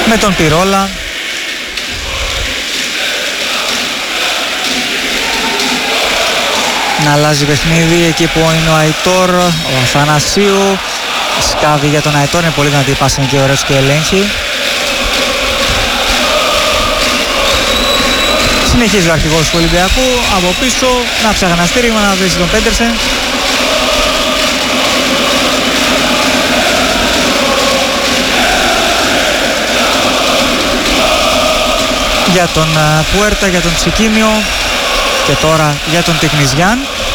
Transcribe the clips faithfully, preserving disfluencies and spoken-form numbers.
με τον Πυρόλα. Να αλλάζει παιχνίδι εκεί που είναι ο Αϊτόρ, ο Αθανασίου. Σκάβει για τον Αϊτόρ, είναι πολύ δυνατή η πάση και ωραίος και ελέγχει. Συνεχίζει ο αρχηγός του Ολυμπιακού, από πίσω να ψάχνει ένα στήριγμα, να βρει τον Πέντερσεν. Για τον Πουέρτα, για τον Τσικίνιο και τώρα για τον Τεκνιζιάν.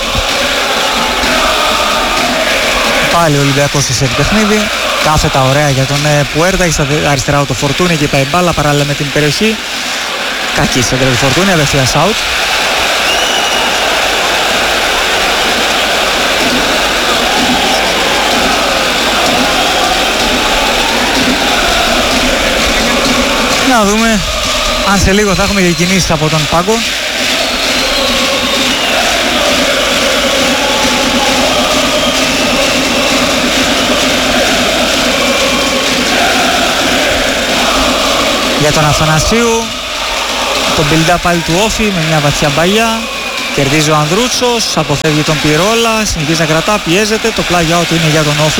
Πάλι ο Ολυμπιακός σε σετ παιχνίδι. Κάθετα ωραία για τον Πουέρτα. Έχει στα αριστερά του το Φορτούνι και πάει μπάλα παράλληλα με την περιοχή. Κακή σέντρα του Φορτούνι, απευθείας out. Να δούμε αν σε λίγο θα έχουμε και κινήσεις από τον πάγκο. Για τον Αθανασίου, το build-up πάλι του Όφη με μια βαθιά μπαλιά. Κερδίζει ο Ανδρούτσος, αποφεύγει τον Πυρόλα, συνεχίζει να κρατά, πιέζεται. Το πλάγια του είναι για τον Όφη.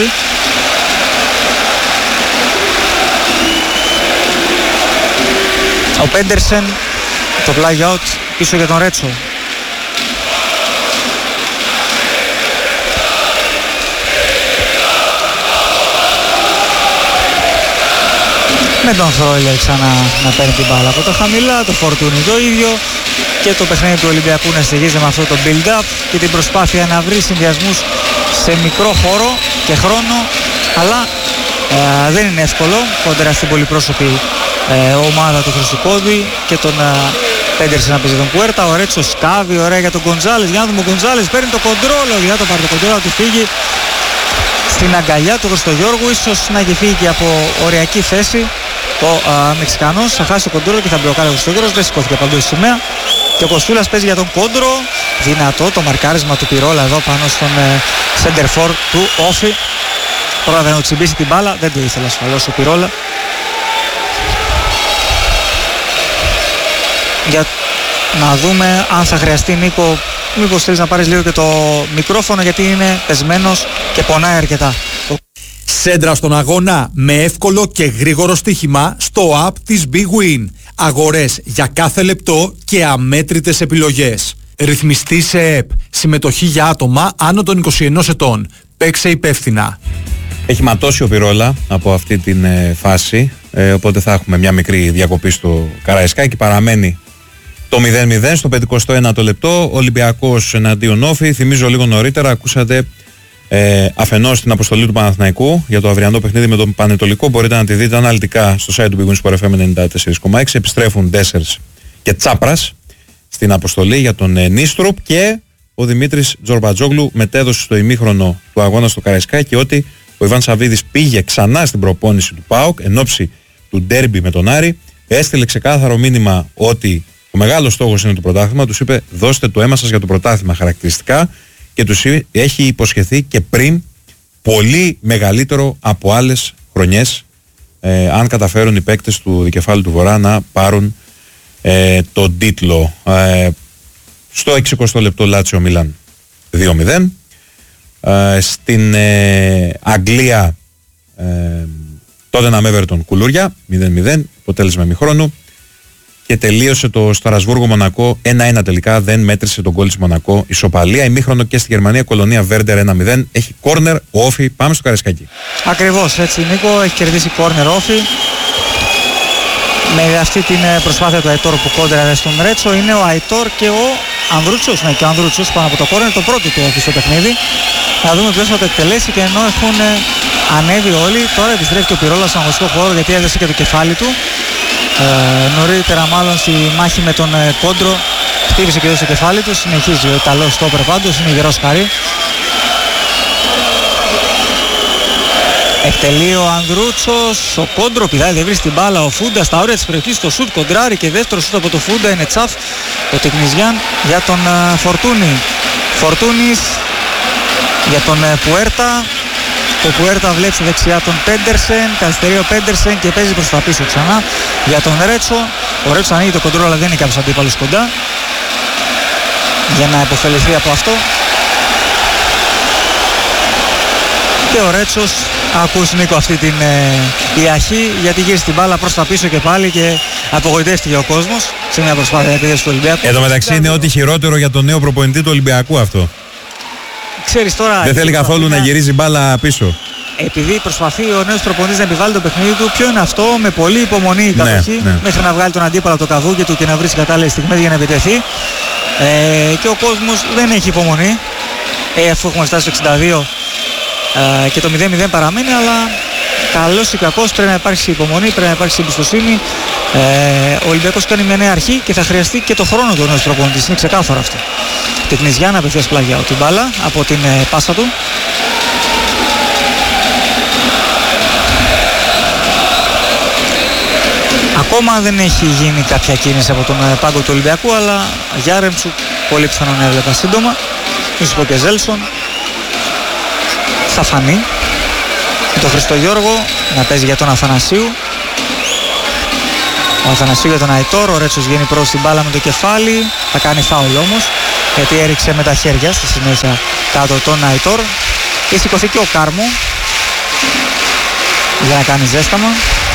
Ο Πέντερσεν, το πλάγια out πίσω για τον Ρέτσο. Με τον Φρόιλερ ξανά να παίρνει την μπάλα από τα χαμηλά, το Φορτούνι το ίδιο και το παιχνίδι του Ολυμπιακού να στοιχίζει με αυτό το build-up και την προσπάθεια να βρει συνδυασμούς σε μικρό χώρο και χρόνο, αλλά ε, δεν είναι εύκολο κόντρα στην πολυπρόσωπη ε, ομάδα του Χρυσοκώδη και τον ε, Πέντερσεν να παίζει τον Πουέρτα. Ο Ρέτσο σκάβει, ωραία για τον Γκοντζάλες, για να δούμε ο Γκοντζάλες παίρνει το κοντρόλ, για το πάρει το κοντρόλ, του φύγει στην αγκαλιά του Χριστογιώργου, ίσως να έχει φύγει και από οριακή θέση ο Μεξικανός, θα χάσει το κοντρόλ και θα μπλοκάρει ο Χριστογιώργος, δεν σηκώθηκε παντού η σημαία και ο Κοστούλας παίζει για τον κόντρο. Δυνατό το μαρκάρισμα του Πυρόλα εδώ πάνω στον center for του Όφη. Πρόλαβε να τσιμπήσει την μπάλα, δεν το ήθελε ασφαλώς ο Πυρόλα. Για να δούμε αν θα χρειαστεί, Νίκο, μήπως θέλεις να πάρεις λίγο και το μικρόφωνο, γιατί είναι πεσμένος και πονάει αρκετά. Σέντρα στον αγώνα με εύκολο και γρήγορο στοίχημα στο app της Big Win. Αγορές για κάθε λεπτό και αμέτρητες επιλογές. Ρυθμιστή σε ΕΠ. Συμμετοχή για άτομα άνω των είκοσι ενός ετών. Παίξε υπεύθυνα. Έχει ματώσει ο Πυρόλα από αυτή την ε, φάση, ε, οπότε θα έχουμε μια μικρή διακοπή στο Καραϊσκάκι. Παραμένει το μηδέν μηδέν στο πενηκοστό ένατο λεπτό. Ολυμπιακός εναντίον Όφη. Θυμίζω λίγο νωρίτερα, ακούσατε ε, αφενός την αποστολή του Παναθηναϊκού για το αυριανό παιχνίδι με τον Πανετολικό. Μπορείτε να τη δείτε αναλυτικά στο site του Big Win Sport εφ εμ ενενήντα τέσσερα κόμμα έξι. Επιστρέφουν Ντέσσερς και Τσάπρας στην αποστολή για τον ε, Νίστροπ, και ο Δημήτρης Τζορμπατζόγλου μετέδωσε στο ημίχρονο του αγώνα στο Καραϊσκάκι ότι ο Ιβάν Σαββίδης πήγε ξανά στην προπόνηση του ΠΑΟΚ εν ώψη του ντέρμπι με τον Άρη. Έστειλε ξεκάθαρο μήνυμα ότι ο μεγάλος στόχος είναι το πρωτάθλημα. Τους είπε: δώστε το αίμα σας για το πρωτάθλημα χαρακτηριστικά, και τους έχει υποσχεθεί και πριν πολύ μεγαλύτερο από άλλες χρονιές, ε, αν καταφέρουν οι παίκτες του Δικεφάλου του Βορρά να πάρουν ε, τον τίτλο. Ε, στο εξηκοστό λεπτό Λάτσιο Μίλαν δύο μηδέν. Ε, στην ε, Αγγλία ε, τότε να Everton Κουλούρια μηδέν μηδέν, αποτέλεσμα ημιχρόνου, και τελείωσε το Στρασβούργο Μονακό ένα ένα τελικά, δεν μέτρησε τον γκολ της Μονακό. Ισοπαλία ημίχρονο και στη Γερμανία Κολονία Βέρντερ ένα μηδέν. Έχει κόρνερ ο Όφη, πάμε στο Καραϊσκάκι. Ακριβώς έτσι, Νίκο, έχει κερδίσει κόρνερ Όφη με αυτή την προσπάθεια του Αϊτόρ που κόντραρε στον Ρέτσο. Είναι ο Αϊτόρ και ο Ανδρούτσος, ναι, και ο Ανδρούτσος πάνω από το κόρνερ, το πρώτο του Όφη στο παιχνίδι. Να δούμε ποιος θα το εκτελέσει, και ενώ έχουν ανέβει όλοι, τώρα επιστρέφει και ο Πυρόλας στον αγωνιστικό χώρο, γιατί έδωσε και το κεφάλι του. Ε, νωρίτερα μάλλον στη μάχη με τον ε, Κόντρο χτύπησε και εδώ στο κεφάλι του. Συνεχίζει ο Ιταλός στόπερ, πάντως είναι γερός χαρί. Εκτελεί ο Ανδρούτσος, ο Κόντρο πηδάει, δεν βρίσκει την μπάλα, ο Φούντα στα όρια της περιοχής, το σουτ κοντράρει, και δεύτερο σουτ από το Φούντα είναι τσαφ, ο Τεκνιζιάν για τον ε, Φορτούνι. Φορτούνις για τον ε, Πουέρτα, Ο Πουέρτα βλέπει στη δεξιά τον Πέντερσεν, καθυστερεί ο Πέντερσεν και παίζει προς τα πίσω ξανά για τον Ρέτσο. Ο Ρέτσο ανοίγει το κοντρόλ, αλλά δεν είναι κάποιος αντίπαλος κοντά για να υποφεληθεί από αυτό. Και ο Ρέτσος, ακούς Νίκο αυτή την ε, ιαχή, γιατί γύρισε την μπάλα προς τα πίσω και πάλι και απογοητεύτηκε ο κόσμος σε μια προσπάθεια επίδεσης του Ολυμπιακού. Εδώ μεταξύ είναι ό,τι χειρότερο για τον νέο προπονητή του Ολυμπιακού αυτό. Ξέρεις τώρα... Δεν θέλει καθόλου να γυρίζει μπάλα πίσω. Επειδή προσπαθεί ο νέος προπονητής να επιβάλλει το παιχνίδι του, ποιο είναι αυτό, με πολύ υπομονή η κατοχή, ναι, ναι. μέχρι να βγάλει τον αντίπαλο από το καβούκι του και να βρει τις κατάλληλες στιγμές για να επιτεθεί. Ε, και ο κόσμος δεν έχει υπομονή, ε, αφού έχουμε φτάσει στο εξήντα δύο ε, και το μηδέν μηδέν παραμένει, αλλά καλός ή κακός πρέπει να υπάρξει υπομονή, πρέπει να υπάρξει εμπιστοσύνη. Ε, ο Ολυμπιακός κάνει μια νέα αρχή και θα χρειαστεί και το χρόνο του νέος προπονητής, είναι ξεκάθαρο αυτό. Την Κνιζιάννα απευθείας πλάγια την μπάλα από την ε, πάσα του. Ακόμα δεν έχει γίνει κάποια κίνηση από τον ε, πάγκο του Ολυμπιακού, αλλά Γιάρεμτσου πολύ πιθανό να έβλεπα σύντομα. Ίσως πω και Ζέλσον. Θα φανεί. Με τον Χριστογιώργο να παίζει για τον Αθανασίου. Ο Αθανασίου για τον Αϊτόρ. Ο Ρέτσος βγαίνει προς την μπάλα με το κεφάλι. Θα κάνει φάουλ όμως, γιατί έριξε με τα χέρια στη συνέχεια κάτω τον Αϊτόρ. Και σηκωθεί και ο Κάρμο για να κάνει ζέσταμα.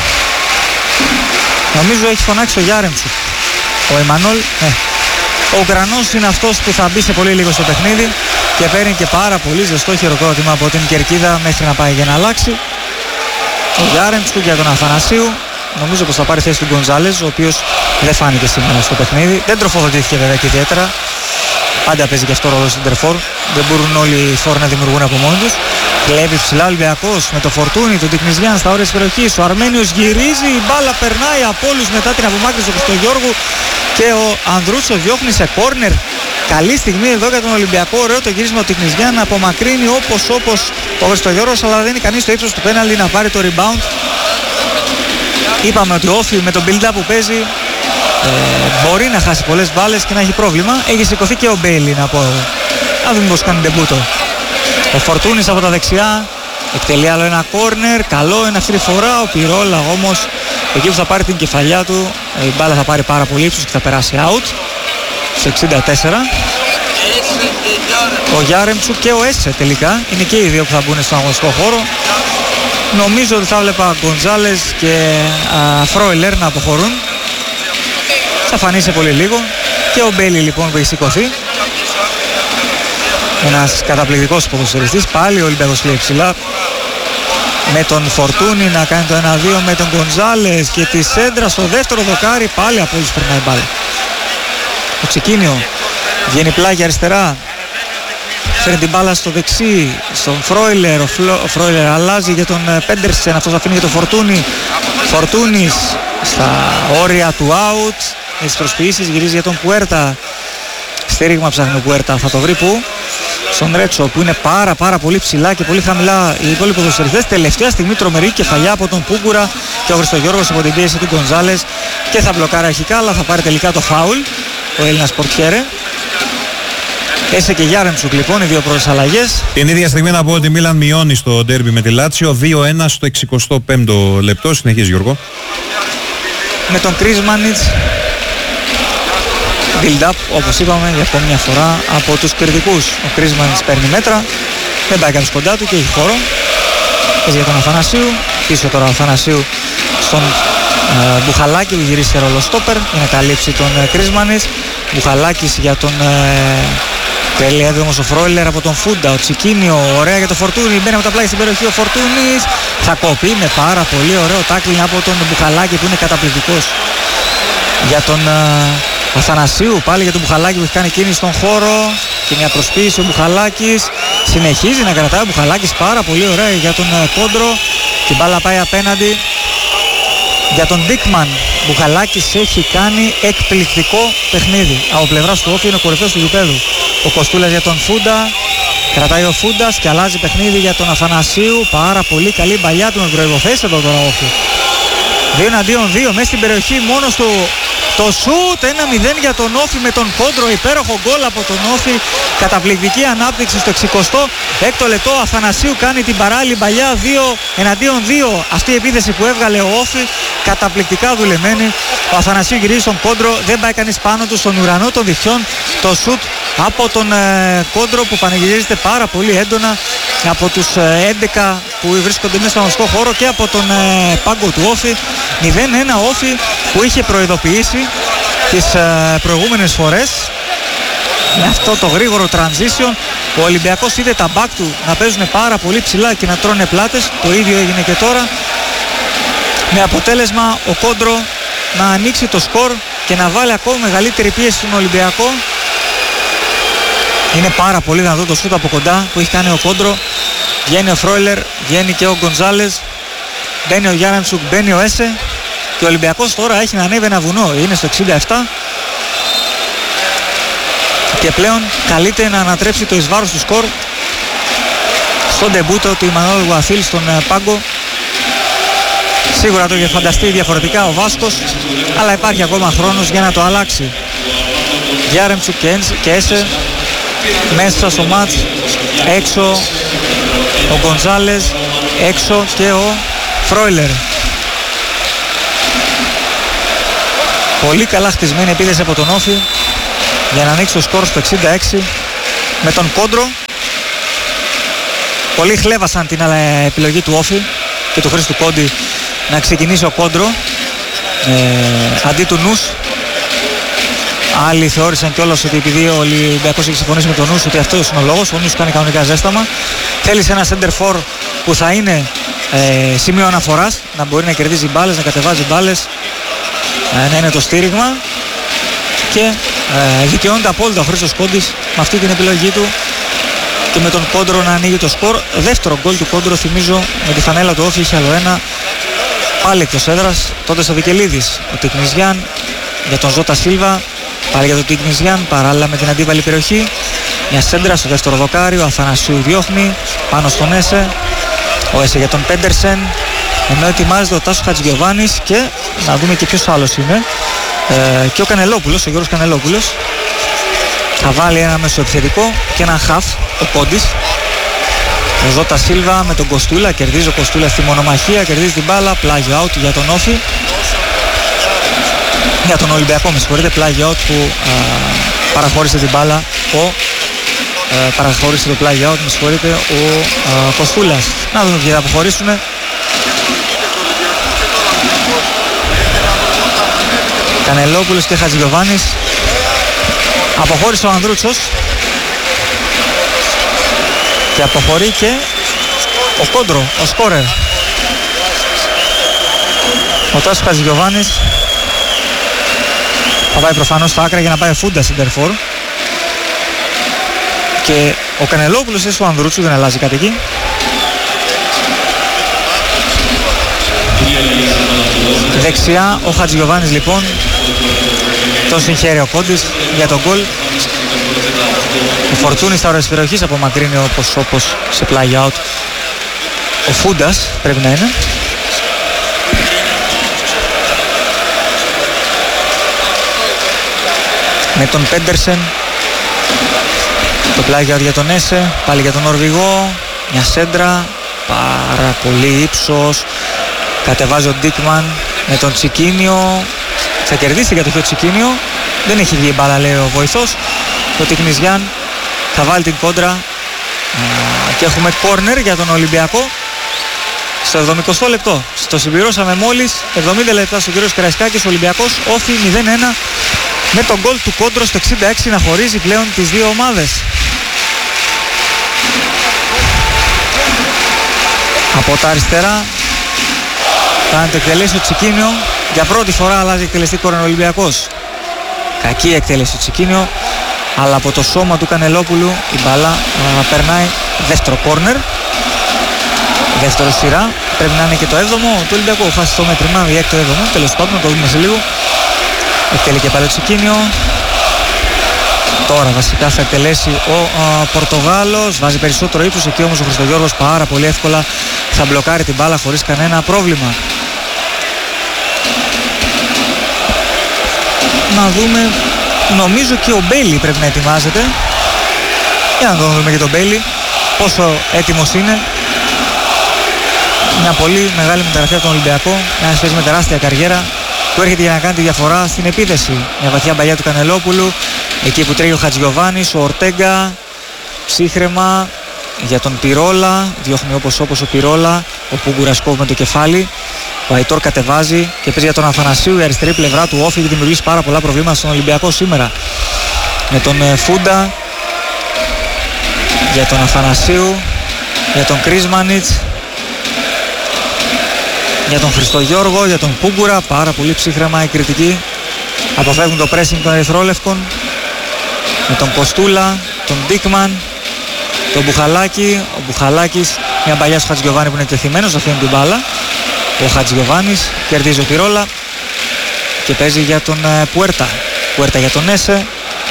Νομίζω έχει φωνάξει ο Γιάρεμτσου. Ο Εμμανόλ, ναι. Ο Ουκρανός είναι αυτός που θα μπει σε πολύ λίγο στο παιχνίδι και παίρνει και πάρα πολύ ζεστό χειροκρότημα από την κερκίδα μέχρι να πάει για να αλλάξει. Ο Γιάρεμτσου για τον Αθανασίου. Νομίζω πως θα πάρει θέση του Γκονζάλες, ο οποίος δεν φάνηκε σήμερα στο παιχνίδι. Δεν τροφοδοτήθηκε βέβαια και ιδιαίτερα. Πάντα παίζει και αυτό ρόλο στην Τερφόρ. Δεν μπορούν όλοι οι φόρ να δημιουργούν από μόνοι τους. Κλέβει ψηλά ο Ολυμπιακός με το Φορτούνι, τον Τικνιζιάν στα όρια της περιοχής. Ο Αρμένιος γυρίζει, η μπάλα περνάει από όλους μετά την απομάκρυνση του Χριστογιώργου και ο Ανδρούτσο διώχνει σε κόρνερ. Καλή στιγμή εδώ για τον Ολυμπιακό. Ωραίο το γύρισμα του Τικνιζιάν να απομακρύνει όπως όπως ο Χριστογιώργος, αλλά δεν είναι κανείς στο ύψος του πέναλτι να πάρει το rebound. Είπαμε ότι ο Όφι με τον build-up που παίζει ε, μπορεί να χάσει πολλές μπάλες και να έχει πρόβλημα. Έχει σηκωθεί και ο Μπέιλι να πω. Να δούμε πως κάνει ντεμπούτο. Ο Φορτούνης από τα δεξιά εκτελεί άλλο ένα κόρνερ. Καλό είναι αυτή τη φορά. Ο Πιρόλα όμως εκεί που θα πάρει την κεφαλιά του, η μπάλα θα πάρει πάρα πολύ ύψος και θα περάσει out. Στο εξήντα τέσσερα. Ο Γιάρεμτσου και ο Έσε τελικά είναι και οι δύο που θα μπουν στον αγωνιστικό χώρο. Νομίζω ότι θα βλέπα Γκονζάλες και α, Φρόιλερ να αποχωρούν. Θα φανεί σε πολύ λίγο. Και ο Μπέιλι λοιπόν που έχει σηκωθεί. Ένας καταπληκτικός ποδοσφαιριστής. Πάλι ο Ολυμπιακός κλαίει ψηλά. Με τον Φορτούνι να κάνει το ένα δύο με τον Γκονζάλες και τη σέντρα στο δεύτερο δοκάρι. Πάλι από όλους περνάει μπάλα. Ο Τσικίνιο βγαίνει πλάγια αριστερά. Φέρνει την μπάλα στο δεξί, στον Φρόιλερ. Ο, Φλο, ο Φρόιλερ αλλάζει για τον Πέντερσεν. Αυτός αφήνει για τον Φορτούνι. Φορτούνις στα όρια του out. Έχει προσποιήσεις, γυρίζει για τον Πουέρτα. Στήριγμα ψάχνει ο Πουέρτα. Θα το βρει που? Στον Ρέτσο, που είναι πάρα πάρα πολύ ψηλά και πολύ χαμηλά οι υπόλοιποι ποδοσφαιριστές. Τελευταία στιγμή τρομερή κεφαλιά από τον Πούγκουρα και ο Χριστογιώργος από την πίεση του Γκονζάλες και θα μπλοκάρει αρχικά, αλλά θα πάρει τελικά το φάουλ ο Έλληνας πορτιέρε. Έσε και Γιάρεμτσουκ λοιπόν, οι δύο πρώτες αλλαγές. Την ίδια στιγμή να πω ότι η Μίλαν μειώνει στο ντέρμπι με τη Λάτσιο δύο ένα στο εξηκοστό πέμπτο λεπτό. Συνεχίζει Γιώργο. Με τον Κρίσμανιτς build-up, όπως είπαμε για ακόμη μια φορά από τους κριτικούς. Ο Κρίσμανιτς παίρνει μέτρα, δεν πάει κάποιος κοντά του και έχει χώρο. Παίζει για τον Αθανασίου, πίσω τώρα ο Αθανασίου στον ε, Μπουχαλάκη που γυρίσει σε ρόλο στόπερ για να καλύψει τον ε, Κρίσμανιτς. Μπουχαλάκης για τον ε, τέλεια όμως ο Φρόιλερ από τον Φούντα. Ο Τσικίνιο, ωραία για το Φορτούνι, μπαίνει από τα πλάγια στην περιοχή ο Φορτούνης. Θα κοπεί με πάρα πολύ ωραίο τάκλινγκ από τον Μπουχαλάκη που είναι καταπληκτικός. Για τον ε, Αθανασίου, πάλι για τον Μπουχαλάκη που έχει κάνει κίνηση στον χώρο και μια προσποίηση. Ο Μπουχαλάκης συνεχίζει να κρατάει ο Μπουχαλάκης πάρα πολύ ωραία για τον ε, Κόντρο. Την μπάλα πάει απέναντι για τον Ντίκμαν. Μπουχαλάκης έχει κάνει εκπληκτικό παιχνίδι. Από πλευράς του Όφη είναι ο κορυφαίος του γηπέδου. Ο Κοστούλας για τον Φούντα. Κρατάει ο Φούντας και αλλάζει παιχνίδι για τον Αθανασίου. Πάρα πολύ καλή μπαλιά του με προϋποθέσεις εδώ τώρα Όφη. Δύο εναντίον δύο μέσα στην περιοχή, μόνος του Το σούτ ένα μηδέν για τον Όφη με τον Κόντρο, υπέροχο γκολ από τον Όφη, καταπληκτική ανάπτυξη στο εξηκοστό έκτο λεπτό. Αθανασίου κάνει την παράλληλη παλιά, δύο εναντίον δύο. Αυτή η επίθεση που έβγαλε ο Όφη, καταπληκτικά δουλεμένη. Ο Αθανασίου γυρίζει στον Κόντρο, δεν πάει κανείς πάνω του, στον ουρανό των διχτυών. Το σούτ από τον ε, Κόντρο που πανηγυρίζεται πάρα πολύ έντονα από τους ε, έντεκα που βρίσκονται μέσα στον αγωνιστικό χώρο και από τον ε, πάγκο του Όφη. μηδέν ένα Όφη που είχε προειδοποιήσει τις ε, προηγούμενες φορές με αυτό το γρήγορο transition. Ο Ολυμπιακός είδε τα back του να παίζουν πάρα πολύ ψηλά και να τρώνε πλάτες. Το ίδιο έγινε και τώρα, με αποτέλεσμα ο Κόντρο να ανοίξει το σκορ και να βάλει ακόμα μεγαλύτερη πίεση στον Ολυμπιακό. Είναι πάρα πολύ δυνατό το σούτ από κοντά που έχει κάνει ο Κόντρο. Βγαίνει ο Φρόιλερ, βγαίνει και ο Γκοντζάλες, μπαίνει ο Γιάρεμτσουκ, μπαίνει ο Έσε και ο Ολυμπιακός τώρα έχει να ανέβει ένα βουνό. Είναι στο εξήντα επτά και πλέον καλείται να ανατρέψει το εις βάρος του σκορ στον ντεμπούτο του Ιμανουέλ Γουαθίλ στον πάγκο. Σίγουρα το είχε φανταστεί διαφορετικά ο Βάσκος, αλλά υπάρχει ακόμα χρόνος για να το αλλάξει. Γιάρεμτσουκ και Έσε μέσα στο μάτς, έξω ο Γκοντζάλες, έξω και ο Φρόιλερ. Πολύ καλά χτισμένη επίθεση από τον Όφη για να ανοίξει το σκορ στο εξήντα έξι με τον Κόντρο. Πολλοί χλέβασαν την επιλογή του Όφη και του Χρήστου Κόντι να ξεκινήσει ο Κόντρο ε, αντί του Νους. Άλλοι θεώρησαν κιόλας ότι επειδή ο Ολυμπιακός έχει συμφωνήσει με τον Νους ότι αυτός είναι ο λόγος, ο Νους κάνει κανονικά ζέσταμα. Θέλησε ένα center for που θα είναι ε, σημείο αναφοράς, να μπορεί να κερδίζει μπάλες, να κατεβάζει μπάλες, ε, να είναι το στήριγμα, και ε, δικαιώνεται απόλυτα ο Χρήστος Κόντης με αυτή την επιλογή του και με τον Κόντρο να ανοίγει το σκορ. Δεύτερο γκολ του Κόντρο, θυμίζω, με τη φανέλα του Όφη είχε άλλο ένα, πάλι εκτός έδρας, τότε στο Βικελίδης ο Τικνιζιάν για τον Ζώτα Σίλβα, πάλι για τον Τικνιζιάν παράλληλα με την αντίπαλη περιοχή. Μια σέντρα στο δεύτερο δοκάρι, ο Αθανασίου διώχνει πάνω στον Έσε, ο Έσε για τον Πέντερσεν, ενώ ετοιμάζεται ο Τάσος Χατζηγιοβάνης και να δούμε και ποιος άλλος είναι, ε, και ο Κανελόπουλος, ο Γιώργος Κανελόπουλος. Θα βάλει ένα μεσοεπιθετικό και ένα χαφ ο Κόντης. Ο Ζώτα Σίλβα με τον Κοστούλα, κερδίζει ο Κοστούλα στη μονομαχία, κερδίζει την μπάλα, πλάγιο out για τον Όφη. Για τον Ολυμπιακό, με συγχωρείτε, πλάγιο out που α, παραχώρησε την μπάλα ο α, παραχώρησε το πλάγιο out, με συγχωρείτε, ο α, Κοστούλας. Να δούμε ποιοι θα αποχωρήσουν. Κανελόπουλος και Χατζηγιοβάνης. Αποχώρησε ο Ανδρούτσος και αποχωρεί και ο Κόντρο, ο σκόρερ. Ο Τάσος Χατζηγιοβάνης θα πάει προφανώς στα άκρα για να πάει φούντα σεντερφόρ. Και ο Κανελόπουλος είναι στο Ανδρούτσου, δεν αλλάζει κάτι εκεί. Δεξιά ο Χατζηγιοβάνης λοιπόν. Τον συγχαίρει ο Κόντης για τον γκολ. Ο Φορτούνης στα όρια της περιοχής απομακρύνει όπως, όπως σε πλάγια out. Ο Φούντας πρέπει να είναι. Με τον Πέντερσεν. Το πλάγια out για τον Έσε. Πάλι για τον Νορβηγό. Μια σέντρα. Πάρα πολύ ύψος. Κατεβάζει ο Ντίκμαν με τον Τσικίνιο. Θα κερδίσει για το πιο Τσικίνιο. Δεν έχει βγει η μπάλα, λέει ο βοηθός. Το Τικνιζιάν θα βάλει την κόντρα. Α, και έχουμε κόρνερ για τον Ολυμπιακό στο εβδομηκοστό λεπτό. Στο συμπληρώσαμε μόλις εβδομήντα λεπτά στον κύριο Καραϊσκάκης. Ο Ολυμπιακός Όφη μηδέν ένα με τον γκολ του Κόντρο στο εξήντα έξι να χωρίζει πλέον τις δύο ομάδες. Από τα αριστερά θα εκτελέσει ο Τσικίνιο. Για πρώτη φορά αλλάζει εκτελεστή κόρνερ ο Ολυμπιακός. Κακή εκτέλεση ο Τσικίνιο, αλλά από το σώμα του Κανελόπουλου η μπάλα α, περνάει δεύτερο κόρνερ. Δεύτερο σειρά. Πρέπει να είναι και το έβδομο του Ολυμπιακού. Φάση στο μέτρημα ή έκτο έβδομο. Τέλος πάντων, το δούμε σε λίγο. Εκτελεί και πάλι ο Τσικίνιο. Τώρα βασικά θα εκτελέσει ο α, Πορτογάλος. Βάζει περισσότερο ύψος. Εκεί όμως ο Χριστογιώργος πάρα πολύ εύκολα θα μπλοκάρει την μπάλα χωρίς κανένα πρόβλημα. να δούμε, νομίζω και ο Μπέιλι πρέπει να ετοιμάζεται. Για να το δούμε και τον Μπέιλι πόσο έτοιμος είναι. Μια πολύ μεγάλη μεταγραφή από τον Ολυμπιακό, ένα παίζει με τεράστια καριέρα που έρχεται για να κάνει τη διαφορά στην επίθεση. Μια βαθιά μπαλιά του Κανελόπουλου, εκεί που τρέχει ο Χατζιωβάνης, ο Ορτέγκα, ψύχρεμα για τον Πυρόλα, διώχνει όπως όπως ο Πυρόλα, ο Πούγκουρας κόβει με το κεφάλι, ο Αϊτόρ κατεβάζει και παίζει για τον Αθανασίου, η αριστερή πλευρά του Όφη, έχει δημιουργήσει πάρα πολλά προβλήματα στον Ολυμπιακό σήμερα. Με τον ε, Φούντα, για τον Αθανασίου, για τον Κρίσμανιτς, για τον Χριστογιώργο, για τον Πούγκουρα, πάρα πολύ ψύχρεμα οι κριτικοί. Αποφεύγουν το pressing των ερυθρόλευκων. Με τον Κοστούλα, τον Ντίκμαν, τον Μπουχαλάκη. Ο Μπουχαλάκης, μια παλιά στο Χατζιωβάνη που είναι εκτεθειμένος, αφήνει την μπάλα. Ο Χατζιωβάνης κερδίζει ο Πυρόλα και παίζει για τον ε, Πουέρτα. Πουέρτα για τον Έσε.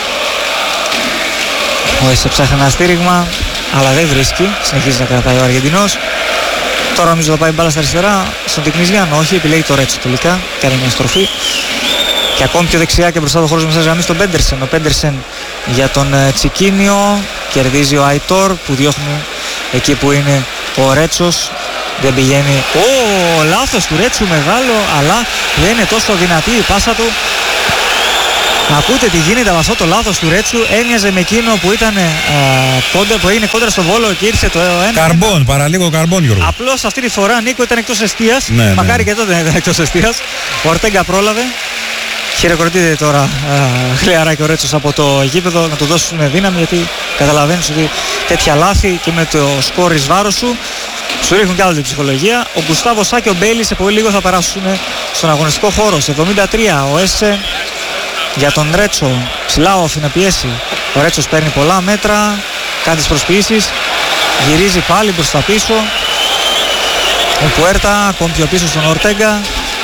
Ο Έσε ψάχνει ένα στήριγμα, αλλά δεν βρίσκει. Συνεχίζει να κρατάει ο Αργεντινός. Τώρα νομίζω θα πάει μπάλα στα αριστερά στον Τικνιζιάνο. Όχι, επιλέγει το Ρέτσο τελικά. Κάνει μια στροφή. Και ακόμη πιο δεξιά και μπροστά το χώρο μέσα γραμμή στον Πέντερσεν. Ο Πέντερσεν για τον ε, Τσικίνιο. Κερδίζει ο Αϊτόρ που διώχνει εκεί που είναι ο Ρέτσος. Δεν πηγαίνει. Ω, λάθος του Ρέτσου μεγάλο, αλλά δεν είναι τόσο δυνατή η πάσα του. Ακούτε τι γίνεται με αυτό το λάθος του Ρέτσου. Έμοιαζε με εκείνο που ήταν ε, κόντα, που έγινε κόντρα στο Βόλο και ήρθε το ένα. Καρμπόν, παραλίγο καρμπόν, Γιώργο. Απλώς αυτή τη φορά Νίκο ήταν εκτός εστίας. Ναι, Μακάρι ναι. και τότε δεν ήταν εκτός εστίας. Ο Ορτέγκα πρόλαβε. Χειροκροτείται τώρα χλιαράκι ο Ρέτσος από το γήπεδο, να του δώσουν δύναμη, γιατί καταλαβαίνεις ότι τέτοια λάθη και με το σκόρ εις βάρος σου σου ρίχνουν κι άλλο την ψυχολογία. Ο Γκουστάβο Σά και ο Μπέιλι σε πολύ λίγο θα περάσουν στον αγωνιστικό χώρο. Σε εβδομήντα τρία ο Έσε για τον Ρέτσο. Ψηλά όφη να πιέσει. Ο Ρέτσος παίρνει πολλά μέτρα, κάνει τις προσποιήσεις, γυρίζει πάλι προς τα πίσω. Ο Πουέρτα ακόμη πιο πίσω στον Ορτέγκα.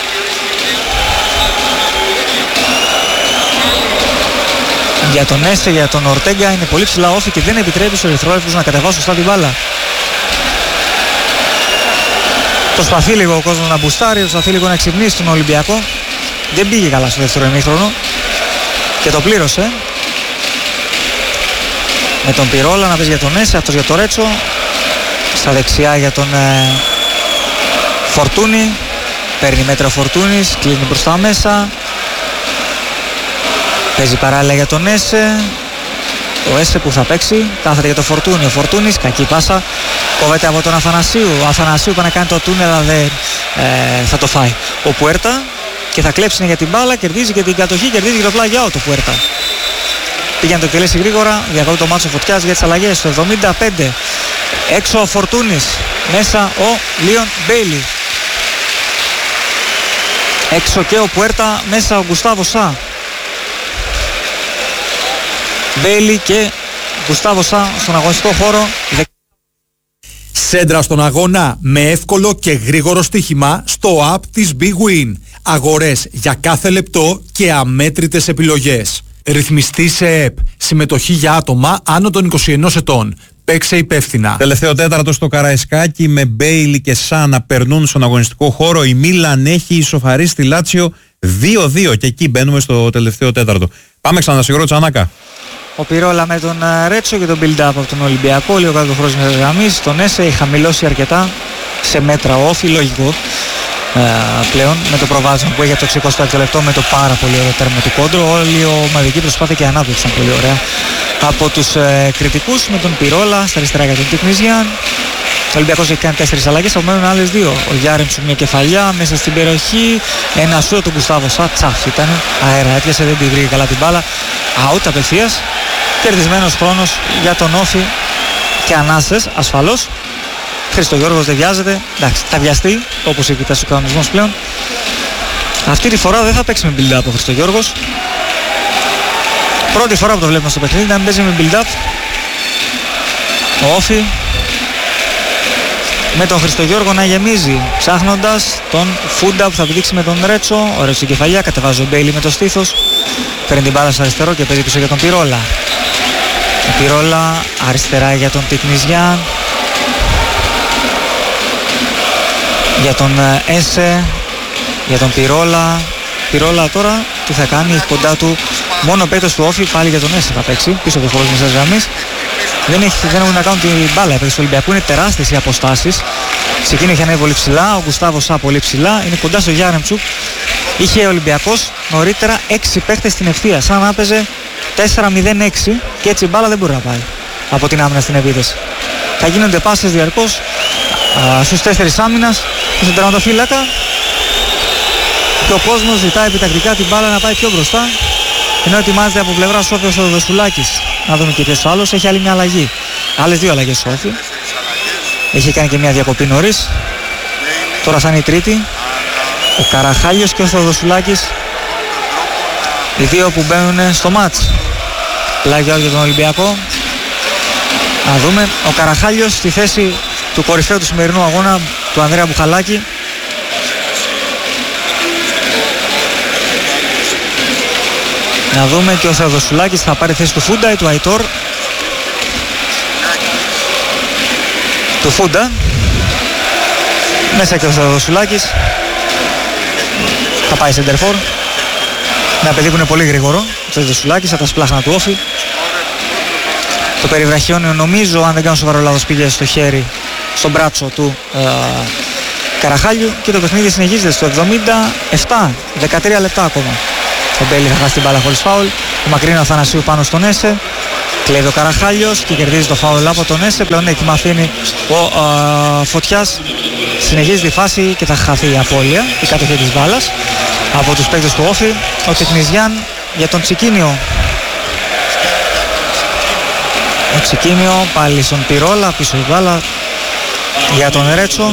Για τον Έσε, για τον Ορτέγκα είναι πολύ ψηλά όφη και δεν επιτρέπει στους ερυθρόλευκους να κατεβάσουν σωστά την μπάλα. Προσπαθεί λίγο ο κόσμος να μπουστάρει, προσπαθεί λίγο να ξυπνήσει τον Ολυμπιακό. Δεν πήγε καλά στο δεύτερο ημίχρονο και το πλήρωσε. Με τον Πυρόλα να παίζει για τον Έσε, αυτός για τον Ρέτσο. Στα δεξιά για τον ε, Φορτούνη. Παίρνει μέτρα ο Φορτούνης, κλείνει μπροστά μέσα. Παίζει παράλληλα για τον Έσε. Ο Έσε που θα παίξει, κάθεται για τον Φορτούνη. Ο Φορτούνης, κακή πάσα, κόβεται από τον Αθανασίου. Ο Αθανασίου πάει να κάνει το τούνελ, αλλά δεν ε, θα το φάει. Ο Πουέρτα και θα κλέψει για την μπάλα, κερδίζει και την κατοχή, κερδίζει και το πλάγιό του Πουέρτα. Πήγε να το εκτελέσει γρήγορα, διακόπτει το μάτσο φωτιάς για τις αλλαγές. Στο εβδομήντα πέντε έξω ο Φορτούνης, μέσα ο Λίον Μπέιλι. Έξω και ο Πουέρτα, μέσα ο Γκουστάβο Σά. Μπέιλι και Γκουστάβο Σά στον αγωνιστικό χώρο. Σέντρα στον αγώνα με εύκολο και γρήγορο στοίχημα στο app της Big Win. Αγορές για κάθε λεπτό και αμέτρητες επιλογές. Ρυθμιστή σε ΕΠ. Συμμετοχή για άτομα άνω των είκοσι ενός ετών. Παίξε υπεύθυνα. Τελευταίο τέταρτο στο Καραϊσκάκι με Μπέιλι και Σαν να περνούν στον αγωνιστικό χώρο. Η Μίλαν έχει ισοφαρίσει τη Λάτσιο δύο δύο και εκεί μπαίνουμε στο τελευταίο τέταρτο. Πάμε ξανά, Σιγρό Τσανάκα. Ο Πυρόλα με τον Ρέτσο και τον build-up από τον Ολυμπιακό. Λίγο κάτω το χρόνο της γραμμής. Τον Έσε έχει χαμηλώσει αρκετά σε μέτρα όφη, λογικό ε, πλέον. Με το προβάδισμα που έχει από το εξηκοστό έκτο λεπτό, με το πάρα πολύ ωραίο τέρμα του κόντρο. Όλη η ομαδική προσπάθεια και ανάπτυξη ήταν πολύ ωραία από τους ε, κριτικούς. Με τον Πυρόλα στα αριστερά για τον Τικνιζιάν. Ο Ολυμπιακός έχει κάνει τέσσερις αλλαγές, απομένουν άλλες δύο. Ο Γιάρεμτσου μια κεφαλιά μέσα στην περιοχή. Ένα σούτ του Γκουστάβο Σά, τσαφ ήταν. Αέρα έπιασε, δεν την βρήκε καλά την μπάλα. Out απευθείας. Κερδισμένος χρόνος για τον Όφη και ανάσες ασφαλώς. Χριστογιώργος δεν βιάζεται. Εντάξει, θα βιαστεί όπως είπε ο κανονισμός πλέον. Αυτή τη φορά δεν θα παίξει με build-up ο Χριστογιώργος. Πρώτη φορά που το βλέπουμε στο παιχνίδι να μην παίζει με build-up. Ο Όφη με τον Χριστογιώργο να γεμίζει, ψάχνοντας τον Φούντα που θα πηδήξει με τον Ρέτσο. Ο Ρέτσο στην κεφαλιά, κατεβάζει ο Μπέιλι με το στήθος. Παίρνει την μπάλα στο αριστερό και παίζει πίσω για τον Πυρόλα. Ο Πυρόλα αριστερά για τον Τικνιζιάν. Για τον Έσε. Για τον Πυρόλα. Πυρόλα τώρα τι θα κάνει, έχει κοντά του μόνο παίκτες του Όφη, πάλι για τον Έσε θα παίξει, πίσω από το χώρο της μεσαίας γραμμής. Δεν, έχει, δεν έχουν να κάνουν την μπάλα, οι παίκτες του Ολυμπιακού, είναι τεράστιες οι αποστάσεις. Σε εκείνο έχει ανέβει πολύ ψηλά, ο Γκουστάβο Σα πολύ ψηλά, είναι κοντά στο Γιάρεμτσουκ. Είχε ο Ολυμπιακός νωρίτερα έξι παίκτες στην ευθεία, σαν να έπαιζε τέσσερα μηδέν έξι και έτσι η μπάλα δεν μπορεί να πάει από την άμυνα στην επίθεση. Θα γίνονται πάσες διαρκώς α, στους τέσσερις άμυνας, στον τερματοφύλακα και ο κόσμος ζητάει επιτακτικά την μπάλα να πάει πιο μπροστά, ενώ ετοιμάζεται από πλευρά Σόφιος ο Δεσουλάκης. Να δούμε και ποιος άλλος, έχει άλλη μια αλλαγή. Άλλες δύο αλλαγές Σόφι. Έχει κάνει και μια διακοπή νωρίς. Τώρα θα είναι η τρίτη. Ο Καραχάλιος και ο Θεοδοσουλάκης, οι δύο που μπαίνουν στο μάτς. Πλάγιο out για τον Ολυμπιακό. Να δούμε. Ο Καραχάλιος στη θέση του κορυφαίου του σημερινού αγώνα, του Ανδρέα Μπουχαλάκη. Να δούμε και ο Θεοδοσουλάκης θα πάρει θέση του Φούντα ή του Αϊτόρ. Του Φούντα. Μέσα και ο Θεοδοσουλάκης. Θα πάει σεντερφόρ. Ένα παιδί που είναι πολύ γρήγορο. Ο Θεοδοσουλάκης από τα σπλάχνα του Όφη. Το περιβραχιόνιο νομίζω, αν δεν κάνω σοβαρό λάθος, πήγε στο χέρι, στο μπράτσο του ε, Καραχάλιου και το παιχνίδι συνεχίζεται στο εβδομήντα επτά, δεκατρία λεπτά ακόμα. Ο Μπέλη θα χάσει την μπάλα χωρίς φάουλ. Ο Μακρύνο Αθανασίου πάνω στον Έσε. Κλέβει ο Καραχάλιος και κερδίζει το φάουλ από τον Έσε. Πλέον έτοιμα αφήνει ο α, Φωτιάς. Συνεχίζει τη φάση και θα χαθεί η απώλεια, η κατοχή της μπάλας από τους παίκτες του Όφη. Ο Τεκνιζιάν για τον Τσικίνιο. Ο Τσικίνιο πάλι στον Πυρόλα, πίσω η μπάλα για τον Ρέτσο.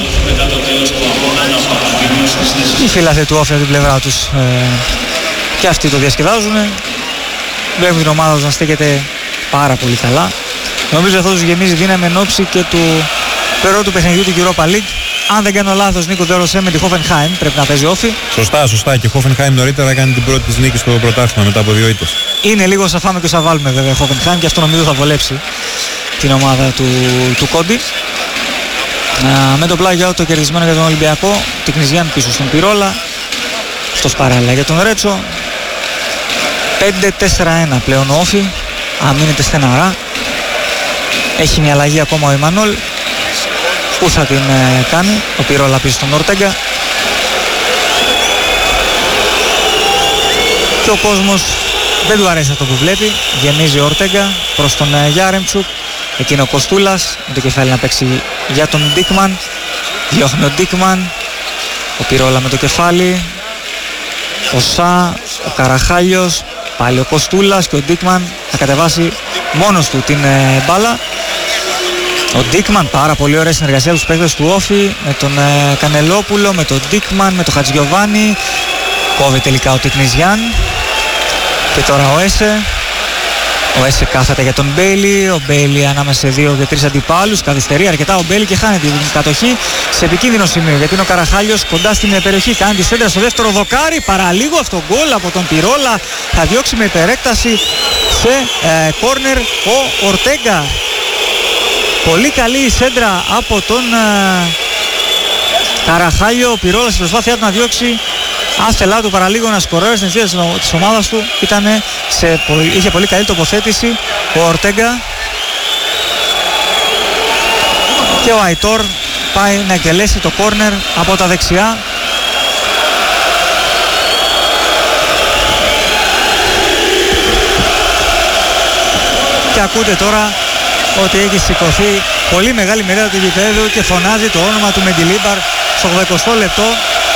Οι φίλαθλοι του Όφη από την πλευρά τους ε, και αυτοί το διασκεδάζουν. Βλέπουν την ομάδα τους να στέκεται πάρα πολύ καλά. Νομίζω αυτό τους γεμίζει δύναμη εν ώψη και του πρώτου παιχνιδιού του Europa League. Αν δεν κάνω λάθος, Νίκο Δέρωσε με τη Hoffenheim πρέπει να παίζει Όφη. Σωστά, σωστά. Και η Hoffenheim νωρίτερα έκανε την πρώτη της νίκη στο πρωτάθλημα μετά από δύο ήττες. Είναι λίγο σαν φάμε και σαν βάλουμε βέβαια η Hoffenheim και αυτό νομίζω θα βολέψει την ομάδα του, του Κόντι. Α, με το πλάγιο το κερδισμένο για τον Ολυμπιακό. Τεκνιζιάν πίσω στον Πυρόλα. Αυτός παράλληλα για τον Ρέτσο. πέντε τέσσερα ένα πλέον ο Όφη. Αμήνεται στεναρά. Έχει μια αλλαγή ακόμα ο Εμμανουέλ. Πού θα την ε, κάνει? Ο Πυρόλα πίσω στον Ορτέγκα. Και ο κόσμος δεν του αρέσει αυτό που βλέπει. Γεμίζει ο Ορτέγκα προς τον ε, Γιάρεμτσουκ. Εκεί είναι ο Κοστούλας με το κεφάλι να παίξει για τον Ντίκμαν. Διώχνει ο Ντίκμαν. Ο Πυρόλα με το κεφάλι. Ο Σα, ο Καραχάλιος. Πάλι ο Κοστούλας και ο Ντίκμαν θα κατεβάσει μόνος του την ε, μπάλα. Ο Ντίκμαν, πάρα πολύ ωραία συνεργασία τους παίκτες του Όφη με τον ε, Κανελόπουλο, με τον Ντίκμαν, με τον Χατζιωβάνι. Κόβει τελικά ο Τεκνιζιάν. Και τώρα ο Έσε. Ο Έσε κάθεται για τον Μπέιλι. Ο Μπέιλι ανάμεσα σε δύο και τρεις αντιπάλους. Καθυστερεί αρκετά ο Μπέιλι και χάνει την κατοχή σε επικίνδυνο σημείο. Γιατί είναι ο Καραχάλιος κοντά στην περιοχή. Κάνει τη σέντρα στο δεύτερο δοκάρι. Παραλίγο αυτό γκολ από τον Πυρόλα. Θα διώξει με υπερέκταση σε ε, κόρνερ ο Ορτέγκα. Πολύ καλή η σέντρα από τον ε, Καραχάλιο. Ο Πυρόλας στην προσπάθειά του να διώξει άθελά του παραλίγο να σκοράρει στην ευθεία της ομάδας του. Ήτανε σε, είχε πολύ καλή τοποθέτηση ο Ορτέγκα. Και ο Αϊτόρ πάει να εκτελέσει το κόρνερ από τα δεξιά. Και ακούτε τώρα ότι έχει σηκωθεί πολύ μεγάλη μερίδα του γηπέδου και φωνάζει το όνομα του Μεντιλίμπαρ στο ογδοηκοστό λεπτό.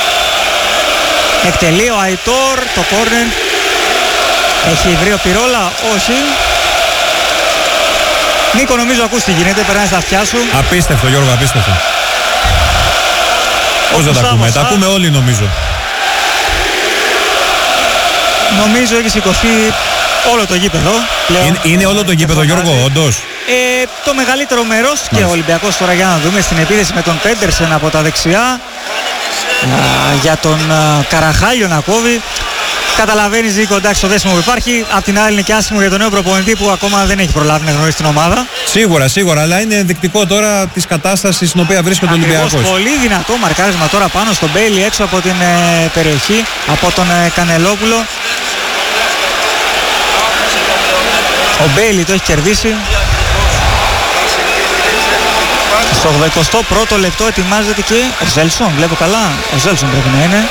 Εκτελεί ο Αϊτόρ το κόρνερ. Έχει βρει ο Πυρόλα? Όχι. Νίκο, νομίζω ακούς τι γίνεται, περνάει στα αυτιά σου. Απίστευτο Γιώργο, απίστευτο. Πώς δεν τα ακούμε? Τα ακούμε όλοι νομίζω. Νομίζω έχει σηκωθεί όλο το γήπεδο πλέον. Είναι, είναι όλο το γήπεδο Γιώργο, όντως? Ε, το μεγαλύτερο μέρος. Και ο Ολυμπιακός τώρα, για να δούμε, στην επίθεση με τον Πέντερσεν από τα δεξιά. Α, για τον α, Καραχάλιο να κόβει. Καταλαβαίνεις, Νίκο, εντάξει, το δέσιμο που υπάρχει. Απ' την άλλη είναι και άσχημο για τον νέο προπονητή που ακόμα δεν έχει προλάβει να γνωρίσει την ομάδα. Σίγουρα, σίγουρα, αλλά είναι ενδεικτικό τώρα της κατάστασης στην οποία βρίσκεται ο Ολυμπιακός. Πολύ δυνατό μαρκάρισμα τώρα πάνω στον Μπέιλι έξω από την ε, περιοχή, από τον ε, Κανελόπουλο. Ο Μπέιλι το έχει κερδίσει. Στο ογδοηκοστό πρώτο λεπτό ετοιμάζεται και ο Ζέλσον, βλέπω καλά, ο Ζέλσον πρέπει να είναι.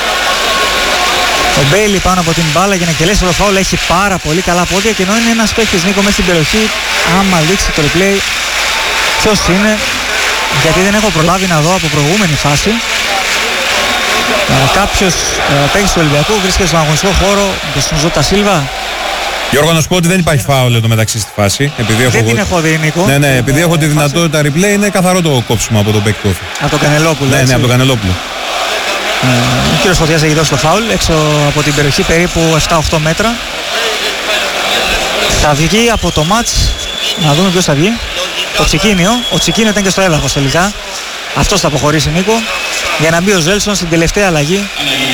Ο Μπέιλι πάνω από την μπάλα για να εκτελέσει το φάουλ, έχει πάρα πολύ καλά πόδια και ενώ είναι ένας παίκτης, Νίκο, μέσα στην περιοχή, άμα δείξει το replay ποιος είναι, γιατί δεν έχω προλάβει να δω από προηγούμενη φάση. Ε, κάποιος ε, παίκτης του Ολυμπιακού βρίσκεται στον αγωνιστικό χώρο με τον Ζώτα Σίλβα. Γιώργο, να σου πω ότι δεν υπάρχει φάουλ εδώ μεταξύ στη φάση. Επειδή δεν έχω... την έχω δει, Νίκο. Ναι, ναι, επειδή έχω τη δυνατότητα replay, είναι καθαρό το κόψιμο από τον παίκτη του. Από τον Κανελόπουλο. Ναι, ναι, από τον Κανελόπουλο. Ε, ο κύριος Φωτιάς έχει δώσει το φάουλ έξω από την περιοχή, περίπου επτά οχτώ μέτρα. Θα βγει από το μάτς, να δούμε ποιος θα βγει. Ο Τσικίνιο. Ο Τσικίνιο ήταν και στο έδαφος τελικά. Αυτός θα αποχωρήσει, Νίκο, για να μπει ο Ζέλσον στην τελευταία αλλαγή.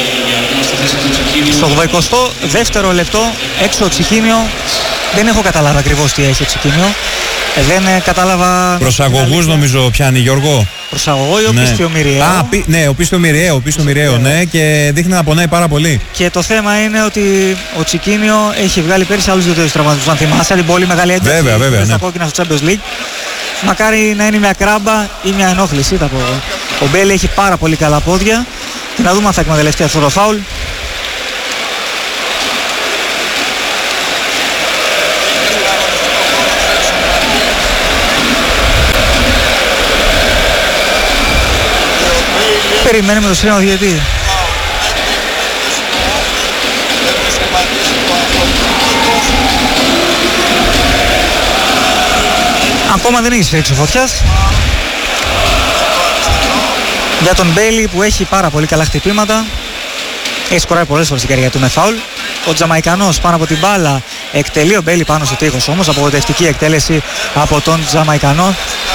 Στο ογδοηκοστό δεύτερο λεπτό έξω ο Τσικίνιο. Δεν έχω καταλάβει ακριβώς τι έχει ο Τσικίνιο. Ε, δεν ε, κατάλαβα. Προσαγωγούς νομίζω πιάνει, Γιώργο. Προσαγωγό ή ο Ναι. Πίστιο Μυριαίο. Α, πι, ναι, ο Πίστιο Μυριαίο, ο Πίστιο Μυριαίο, ναι, και δείχνει να πονάει πάρα πολύ. Και το θέμα είναι ότι ο Τσικίνιο έχει βγάλει πέρυσι άλλους δύο τραυματισμούς. Αν θυμάσαι, την πολύ μεγάλη ένταση Βέβαια, βέβαια, στα ναι. κόκκινα στο Champions League. Μακάρι να είναι μια κράμπα ή μια ενόχληση. Θα πω. Ο Μπέλι έχει πάρα πολύ καλά πόδια. Και να δούμε αν θα εκμεταλλευτεί αυτό το φάουλ. Περιμένουμε το σύνολο διαιτητή. Ακόμα δεν έχει σφίξει ο Φωτιάς. Για τον Μπέιλι που έχει πάρα πολύ καλά χτυπήματα. Έχει σκοράρει πολλές φορές στην καριέρα του με φάουλ. Ο Τζαμαϊκανός πάνω από την μπάλα εκτελεί, ο Μπέιλι πάνω στο τείχος όμως. Απογοητευτική εκτέλεση από τον Τζαμαϊκανό.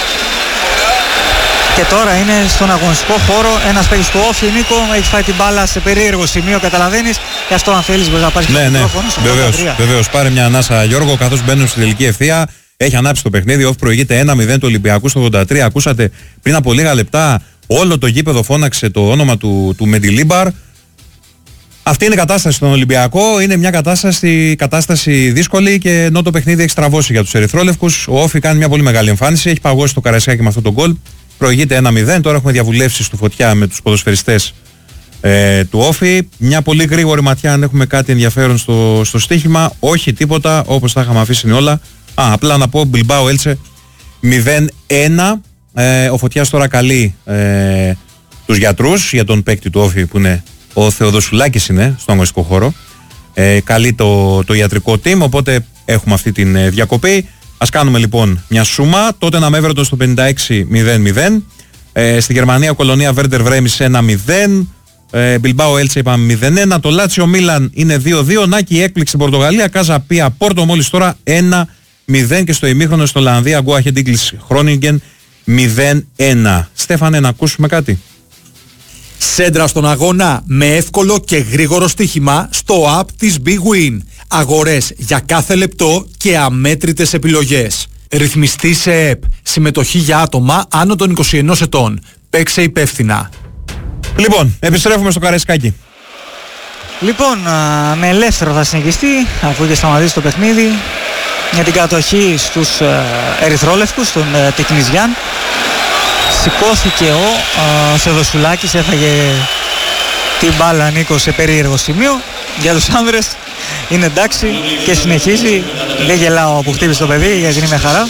Και τώρα είναι στον αγωνιστικό χώρο ένας παίκτης του Όφη, Νίκο, έχει φάει την μπάλα σε περίεργο σημείο, καταλαβαίνεις. Γι' αυτό αν θέλεις μπορεί να πάρεις Ναι, το ναι, μικρόφωνο. βεβαίως, βεβαίως. Πάρε μια ανάσα, Γιώργο, καθώς μπαίνουν στην τελική ευθεία. Έχει ανάψει το παιχνίδι. Ο Όφη προηγείται ένα μηδέν του Ολυμπιακού στο ογδόντα τρία. Ακούσατε πριν από λίγα λεπτά όλο το γήπεδο φώναξε το όνομα του, του Μεντιλίμπαρ. Αυτή είναι η κατάσταση στον Ολυμπιακό. Είναι μια κατάσταση, κατάσταση δύσκολη και ενώ το παιχνίδι έχει στραβώσει για τους ερυθρόλευκους. Ο Όφη κάνει μια πολύ μεγάλη εμφάνιση. Έχει παγώσει το Καραϊσκάκι με αυτό το γκολ. Προηγείται ένα μηδέν. Τώρα έχουμε διαβουλεύσεις του Φωτιά με τους ποδοσφαιριστές ε, του Όφη. Μια πολύ γρήγορη ματιά αν έχουμε κάτι ενδιαφέρον στο, στο στοίχημα. Όχι τίποτα, όπως τα είχαμε αφήσει όλα. Α, απλά να πω Μπιλμπάο Έλτσε μηδέν ένα. Ε, ο Φωτιάς τώρα καλεί ε, τους γιατρούς για τον παίκτη του Όφη που είναι ο Θεοδοσουλάκης, είναι στον αγωνιστικό χώρο. Ε, καλεί το, το ιατρικό team, οπότε έχουμε αυτή την ε, διακοπή. Ας κάνουμε λοιπόν μια σούμα. Τότε να Everton στο πενήντα έξι μηδέν μηδέν. Ε, στη Γερμανία Κολονία Βέρντερ Βρέμις ένα μηδέν. Μπιλμπάο Έλτσε είπαμε μηδέν ένα. Το Λάτσιο Μίλαν είναι δύο δύο. Νάκη η έκπληξη στην Πορτογαλία. Κάζα Πία Πόρτο μόλις τώρα ένα μηδέν. Και στο ημίχρονο στην Ολλανδία Γκουά Χεντίγκλης Χρόνιγκεν μηδέν ένα. Στέφανε, να ακούσουμε κάτι. Σέντρα στον αγώνα με εύκολο και γρήγορο στοίχημα στο app της Big Win. Αγορές για κάθε λεπτό και αμέτρητες επιλογές. Ρυθμιστή σε ΕΠ. Συμμετοχή για άτομα άνω των είκοσι ενός ετών. Παίξε υπεύθυνα. Λοιπόν, επιστρέφουμε στο Καραϊσκάκι. Λοιπόν, α, με ελεύθερο θα συνεχιστεί αφού είχε σταματήσει το παιχνίδι για την κατοχή στους α, ερυθρόλευκους, τον α, Τεκνιζιάν. Σηκώθηκε ο α, Θεοδοσουλάκης, έφαγε την μπάλα, Νίκο, σε περίεργο σημείο. Για τους άνδρες είναι εντάξει και συνεχίζει. Δεν γελάω που χτύπησε το παιδί γιατί είναι με χαρά.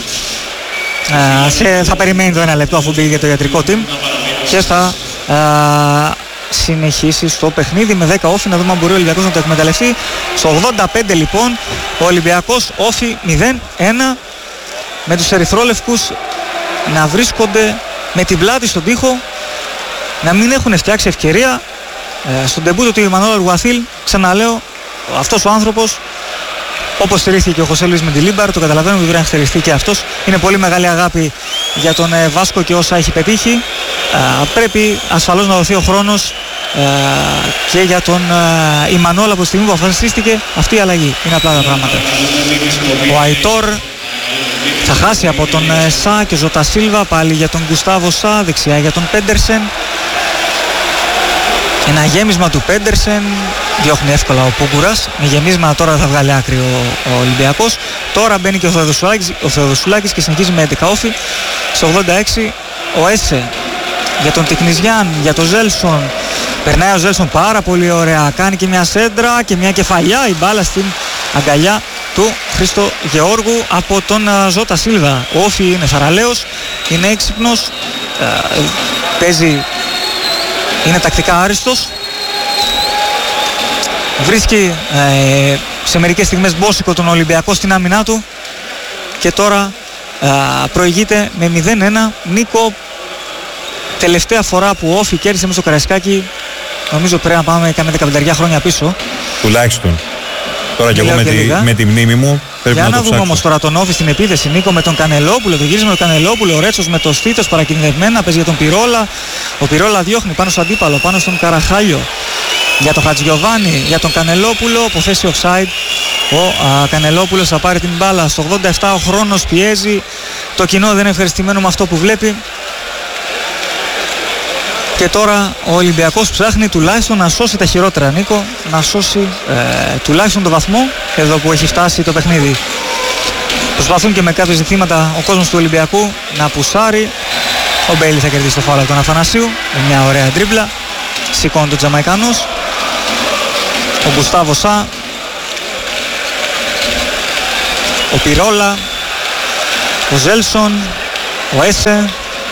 Α, σε, θα περιμένει το ένα λεπτό αφού μπήκε το ιατρικό team και θα α, συνεχίσει στο παιχνίδι με δέκα Όφη, να δούμε αν μπορεί ο Ολυμπιακός να το εκμεταλλευτεί. Στο ογδόντα πέντε λοιπόν ο Ολυμπιακός Όφη μηδέν ένα, με τους ερυθρόλευκους να βρίσκονται με την πλάτη στον τοίχο, να μην έχουν φτιάξει ευκαιρία. Ε, στον τεμπούτο του Ιμανώλου Γουαθίλ, ξαναλέω, αυτός ο άνθρωπος, όπως στηρίχθηκε ο Χωσέ Λουίς Μεντιλίμπαρ, το καταλαβαίνουμε ότι πρέπει να στηριχθεί και αυτός. Είναι πολύ μεγάλη αγάπη για τον ε, Βάσκο και όσα έχει πετύχει. Ε, πρέπει ασφαλώς να δοθεί ο χρόνος ε, και για τον ε, Ιμανώλ από τη στιγμή που αποφασίστηκε αυτή η αλλαγή. Είναι απλά τα πράγματα. Ο Αϊτόρ θα χάσει από τον ε, Σα και Ζώτα Σίλβα, πάλι για τον Γκουστάβο Σα, δεξιά για τον Πέντερσεν. Ένα γέμισμα του Πέντερσεν, διώχνει εύκολα ο Πούγκουρας. Με γεμίσμα τώρα θα βγάλει άκρη ο, ο Ολυμπιακός. Τώρα μπαίνει και ο Θεοδοσουλάκης, ο Θεοδοσουλάκης και συνεχίζει με έντεκα όφι. Στο ογδόντα έξι ο Έσε για τον Τικνιζιάν, για τον Ζέλσον. Περνάει ο Ζέλσον πάρα πολύ ωραία. Κάνει και μια σέντρα και μια κεφαλιά. Η μπάλα στην αγκαλιά του Χρήστο Γεώργου από τον Ζώτα Σίλβα. Ο Όφι είναι θαραλέος, είναι έξυπνος, ε, παίζει, είναι τακτικά άριστος. Βρίσκει ε, σε μερικές στιγμές μπόσικο τον Ολυμπιακό στην άμυνά του και τώρα ε, προηγείται με μηδέν ένα. Νίκο, τελευταία φορά που ο Όφι κέρδισε μέσα στο Καραϊσκάκι, νομίζω πρέπει να πάμε κάμια δεκαπέντε χρόνια πίσω. Τουλάχιστον. Τώρα και εγώ με, και τη, με τη μνήμη μου πρέπει για να, να το δούμε όμως τώρα τον Όφι στην επίθεση. Νίκο με τον Κανελόπουλο, το γύρισμα με τον Κανελόπουλο, ο Ρέτσος με το Στήθος παρακινδευμένα, παίζει για τον Πυρόλα. Ο Πυρόλα διώχνει πάνω στο αντίπαλο, πάνω στον Καραχάλιο. Για τον Χατζιωβάνη, για τον Κανελόπουλο, από θέση offside. Ο α, Κανελόπουλος θα πάρει την μπάλα. Στο ογδόντα επτά ο χρόνος πιέζει. Το κοινό δεν είναι ευχαριστημένο με αυτό που βλέπει. Και τώρα ο Ολυμπιακός ψάχνει τουλάχιστον να σώσει τα χειρότερα, Νίκο, να σώσει ε, τουλάχιστον το βαθμό εδώ που έχει φτάσει το παιχνίδι. Προσπαθούν και με κάποια ζητήματα ο κόσμος του Ολυμπιακού να πουσάρει. Ο Μπέιλι θα κερδίσει το φάουλ από τον Αθανασίου με μια ωραία τρίμπλα. Σηκώνει τον Τζαμαϊκάνος. Ο Γκουστάβο Σα. Ο Πυρόλα. Ο Ζέλσον. Ο Έσε.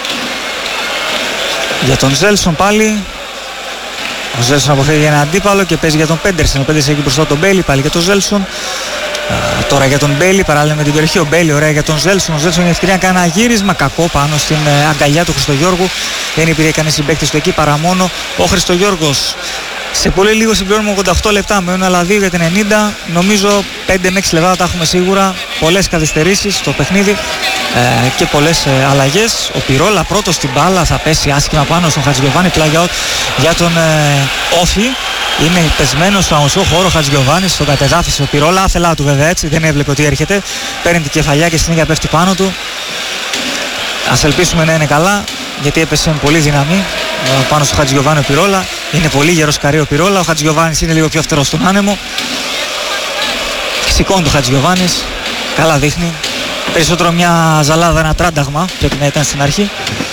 Για τον Ζέλσον πάλι. Ο Ζέλσον αποφεύγει ένα αντίπαλο και παίζει για τον Πέντερσεν. Ο Πέντερσεν έχει μπροστά τον Μπέιλι, πάλι για τον Ζέλσον. Α, τώρα για τον Μπέιλι, παράλληλα με την περιοχή. Ο Μπέιλι, ωραία για τον Ζέλσον. Ο Ζέλσον έχει ευκαιρία να κάνει ένα γύρισμα κακό πάνω στην ε, αγκαλιά του Χριστογιώργου. Δεν υπήρχε κανείς συμπαίκτης του εκεί παρά μόνο ο Χριστογιώργος. Σε πολύ λίγο συμπληρώνουμε ογδόντα οκτώ λεπτά. Μένουν άλλα δύο για την ενενήντα. Νομίζω πέντε με έξι λεπτά τα έχουμε σίγουρα. Πολλές καθυστερήσεις στο παιχνίδι ε, και πολλές ε, αλλαγές. Ο Πυρόλα πρώτος στην μπάλα θα πέσει άσχημα πάνω στον Χατζιωβάνη. Πλάγια out για τον ε, Όφι. Είναι πεσμένος στο αμοσό χώρο ο Χατζιωβάνης. Τον κατεδάφισε ο Πυρόλα. Άθελά του βέβαια έτσι. Δεν έβλεπε ότι έρχεται. Παίρνει την κεφαλιά και συνέχεια πέφτει πάνω του. Ας ελπίσουμε να είναι καλά, γιατί έπεσε με πολύ δύναμη πάνω στο Χατζιωβάνη ο Πυρόλα. Είναι πολύ γερός καρύ ο Πυρόλα. Ο Χατζιωβάνης είναι λίγο πιο φτερός στον άνεμο. Σηκώνει το Χατζιωβάνης. Καλά δείχνει. Περισσότερο μια ζαλάδα, ένα τράνταγμα πρέπει να ήταν στην αρχή.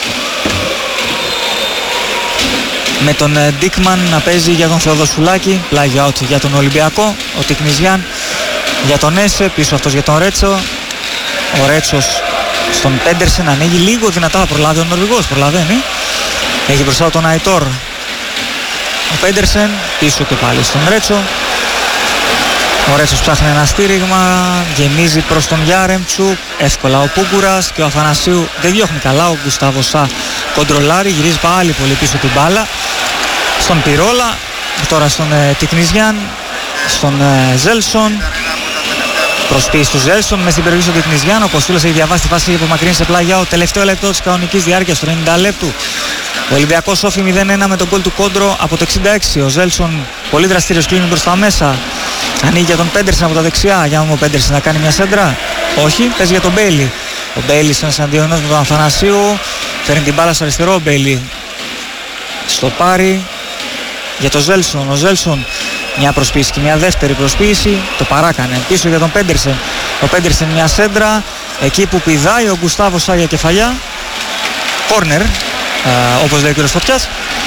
Με τον Ντίκμαν να παίζει για τον Θεοδοσουλάκη. Πλάγιο out για τον Ολυμπιακό. Ο Τικνιζιάν για τον Έσε. Πίσω αυτός για τον Ρέτσο. Ο Ρέτσος στον Πέντερσεν ανοίγει λίγο δυνατά. Θα προλάβει ο Νορβηγός. Προλαβαίνει. Έχει μπροστά τον Αϊτόρ. Ο Πέντερσεν πίσω και πάλι στον Ρέτσο. Ο Ρέτσος ψάχνει ένα στήριγμα. Γεμίζει προς τον Γιάρεμτσου. Εύκολα ο Πούγκουρας και ο Αθανασίου δεν διώχνει καλά. Ο Γκουστάβο Σα κοντρολάρει. Γυρίζει πάλι πολύ πίσω την μπάλα. Στον Πυρόλα. Τώρα στον ε, Τικνιζιάν. Στον ε, Ζέλσον. Προσποίηση του Ζέλσον με στην περιοχή του Τικνιζιάν. Ο Κοστούλας έχει διαβάσει τη φάση που απομακρύνει σε πλάγια. Ο τελευταίο λεπτό της κανονικής διάρκειας του ενενήντα λεπτού. Ο Ολυμπιακός Όφι μηδέν ένα με τον γκολ του Κόντρο από το εξήντα έξι. Ο Ζέλσον πολύ δραστήριος, κλείνει μπροστά μέσα. Ανοίγει για τον Πέντερσεν από τα δεξιά. Για να ο Πέντερσεν να κάνει μια σέντρα. Όχι, παίζει για τον Μπέιλι. Ο Μπέιλι στον εναντίον με τον Αθανασίου. Φέρνει την μπάλα στο αριστερό. Ο Μπέιλι στο πάρει για τον Ζέλσον. Ο Ζέλσον μια προσποίηση και μια δεύτερη προσποίηση. Το παράκανε πίσω για τον Πέντερσεν. Ο Πέντερσεν μια σέντρα. Εκεί που πηδάει ο Γκουστάβο Σα για κεφαλιά. Κόρνερ, όπως λέει ο κ. Φωτιάς.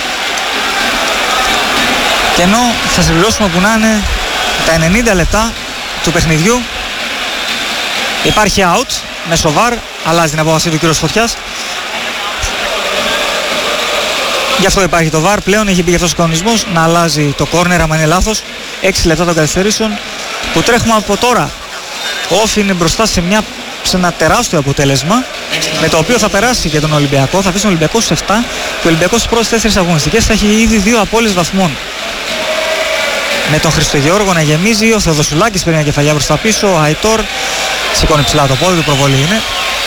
Και ενώ θα συμπληρώσουμε που να είναι τα ενενήντα λεπτά του παιχνιδιού, υπάρχει out με σοβάρ, αλλάζει την απόφαση του κ. Φωτιάς. Γι' αυτό υπάρχει το βαρ πλέον, έχει μπει αυτός ο κανονισμός να αλλάζει το κόρνερ άμα είναι λάθος. έξι λεπτά των καθυστερήσεων που τρέχουμε από τώρα. Ο Όφι είναι μπροστά σε, μια, σε ένα τεράστιο αποτέλεσμα, με το οποίο θα περάσει και τον Ολυμπιακό. Θα αφήσει τον Ολυμπιακό στους επτά και ο Ολυμπιακός στις πρώτες τέσσερις αγωνιστικές θα έχει ήδη δύο απώλειες βαθμών. Με τον Χριστογεώργο να γεμίζει, ο Θεοδοσουλάκης παίρνει μια κεφαλιά προς τα πίσω, ο Αϊτόρ σηκώνει ψηλά το πόδι του, προβολή είναι.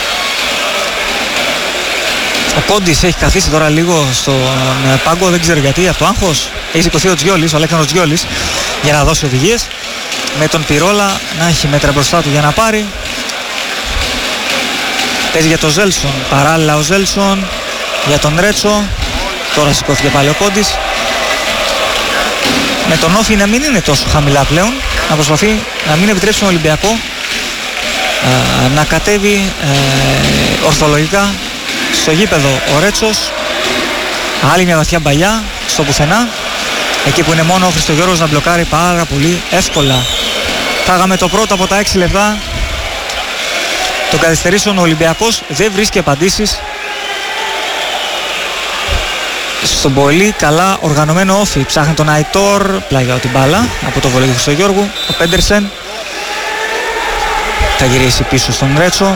Ο Κόντις έχει καθίσει τώρα λίγο στον πάγκο, δεν ξέρω γιατί, από το άγχος. Έχει σηκωθεί ο Τζιόλης, ο Αλέξανδρος Τζιόλης, για να δώσει οδηγίες. Με τον Πυρόλα να έχει μέτρα μπροστά του για να πάρει. Παίζει για τον Ζέλσον, παράλληλα ο Ζέλσον για τον Ρέτσο. Τώρα σηκώθηκε πάλι ο Κόντις. Με τον Όφι να μην είναι τόσο χαμηλά πλέον, να προσπαθεί να μην επιτρέψει τον Ολυμπιακό ε, να κατέβει ε, ορθολογικά στο γήπεδο ο Ρέτσος. Άλλη μια βαθιά μπαλιά στο πουθενά, εκεί που είναι μόνο ο Χριστογιώργος να μπλοκάρει πάρα πολύ εύκολα. Φάγαμε το πρώτο από τα έξι λεπτά των καθυστερήσεων. Ο Ολυμπιακός δεν βρίσκει απαντήσεις στον πολύ καλά οργανωμένο όφι. Ψάχνει τον Αϊτόρ, πλάγια την μπάλα από το βολέ του Χριστογιώργου. Ο Πέντερσεν θα γυρίσει πίσω στον Ρέτσο.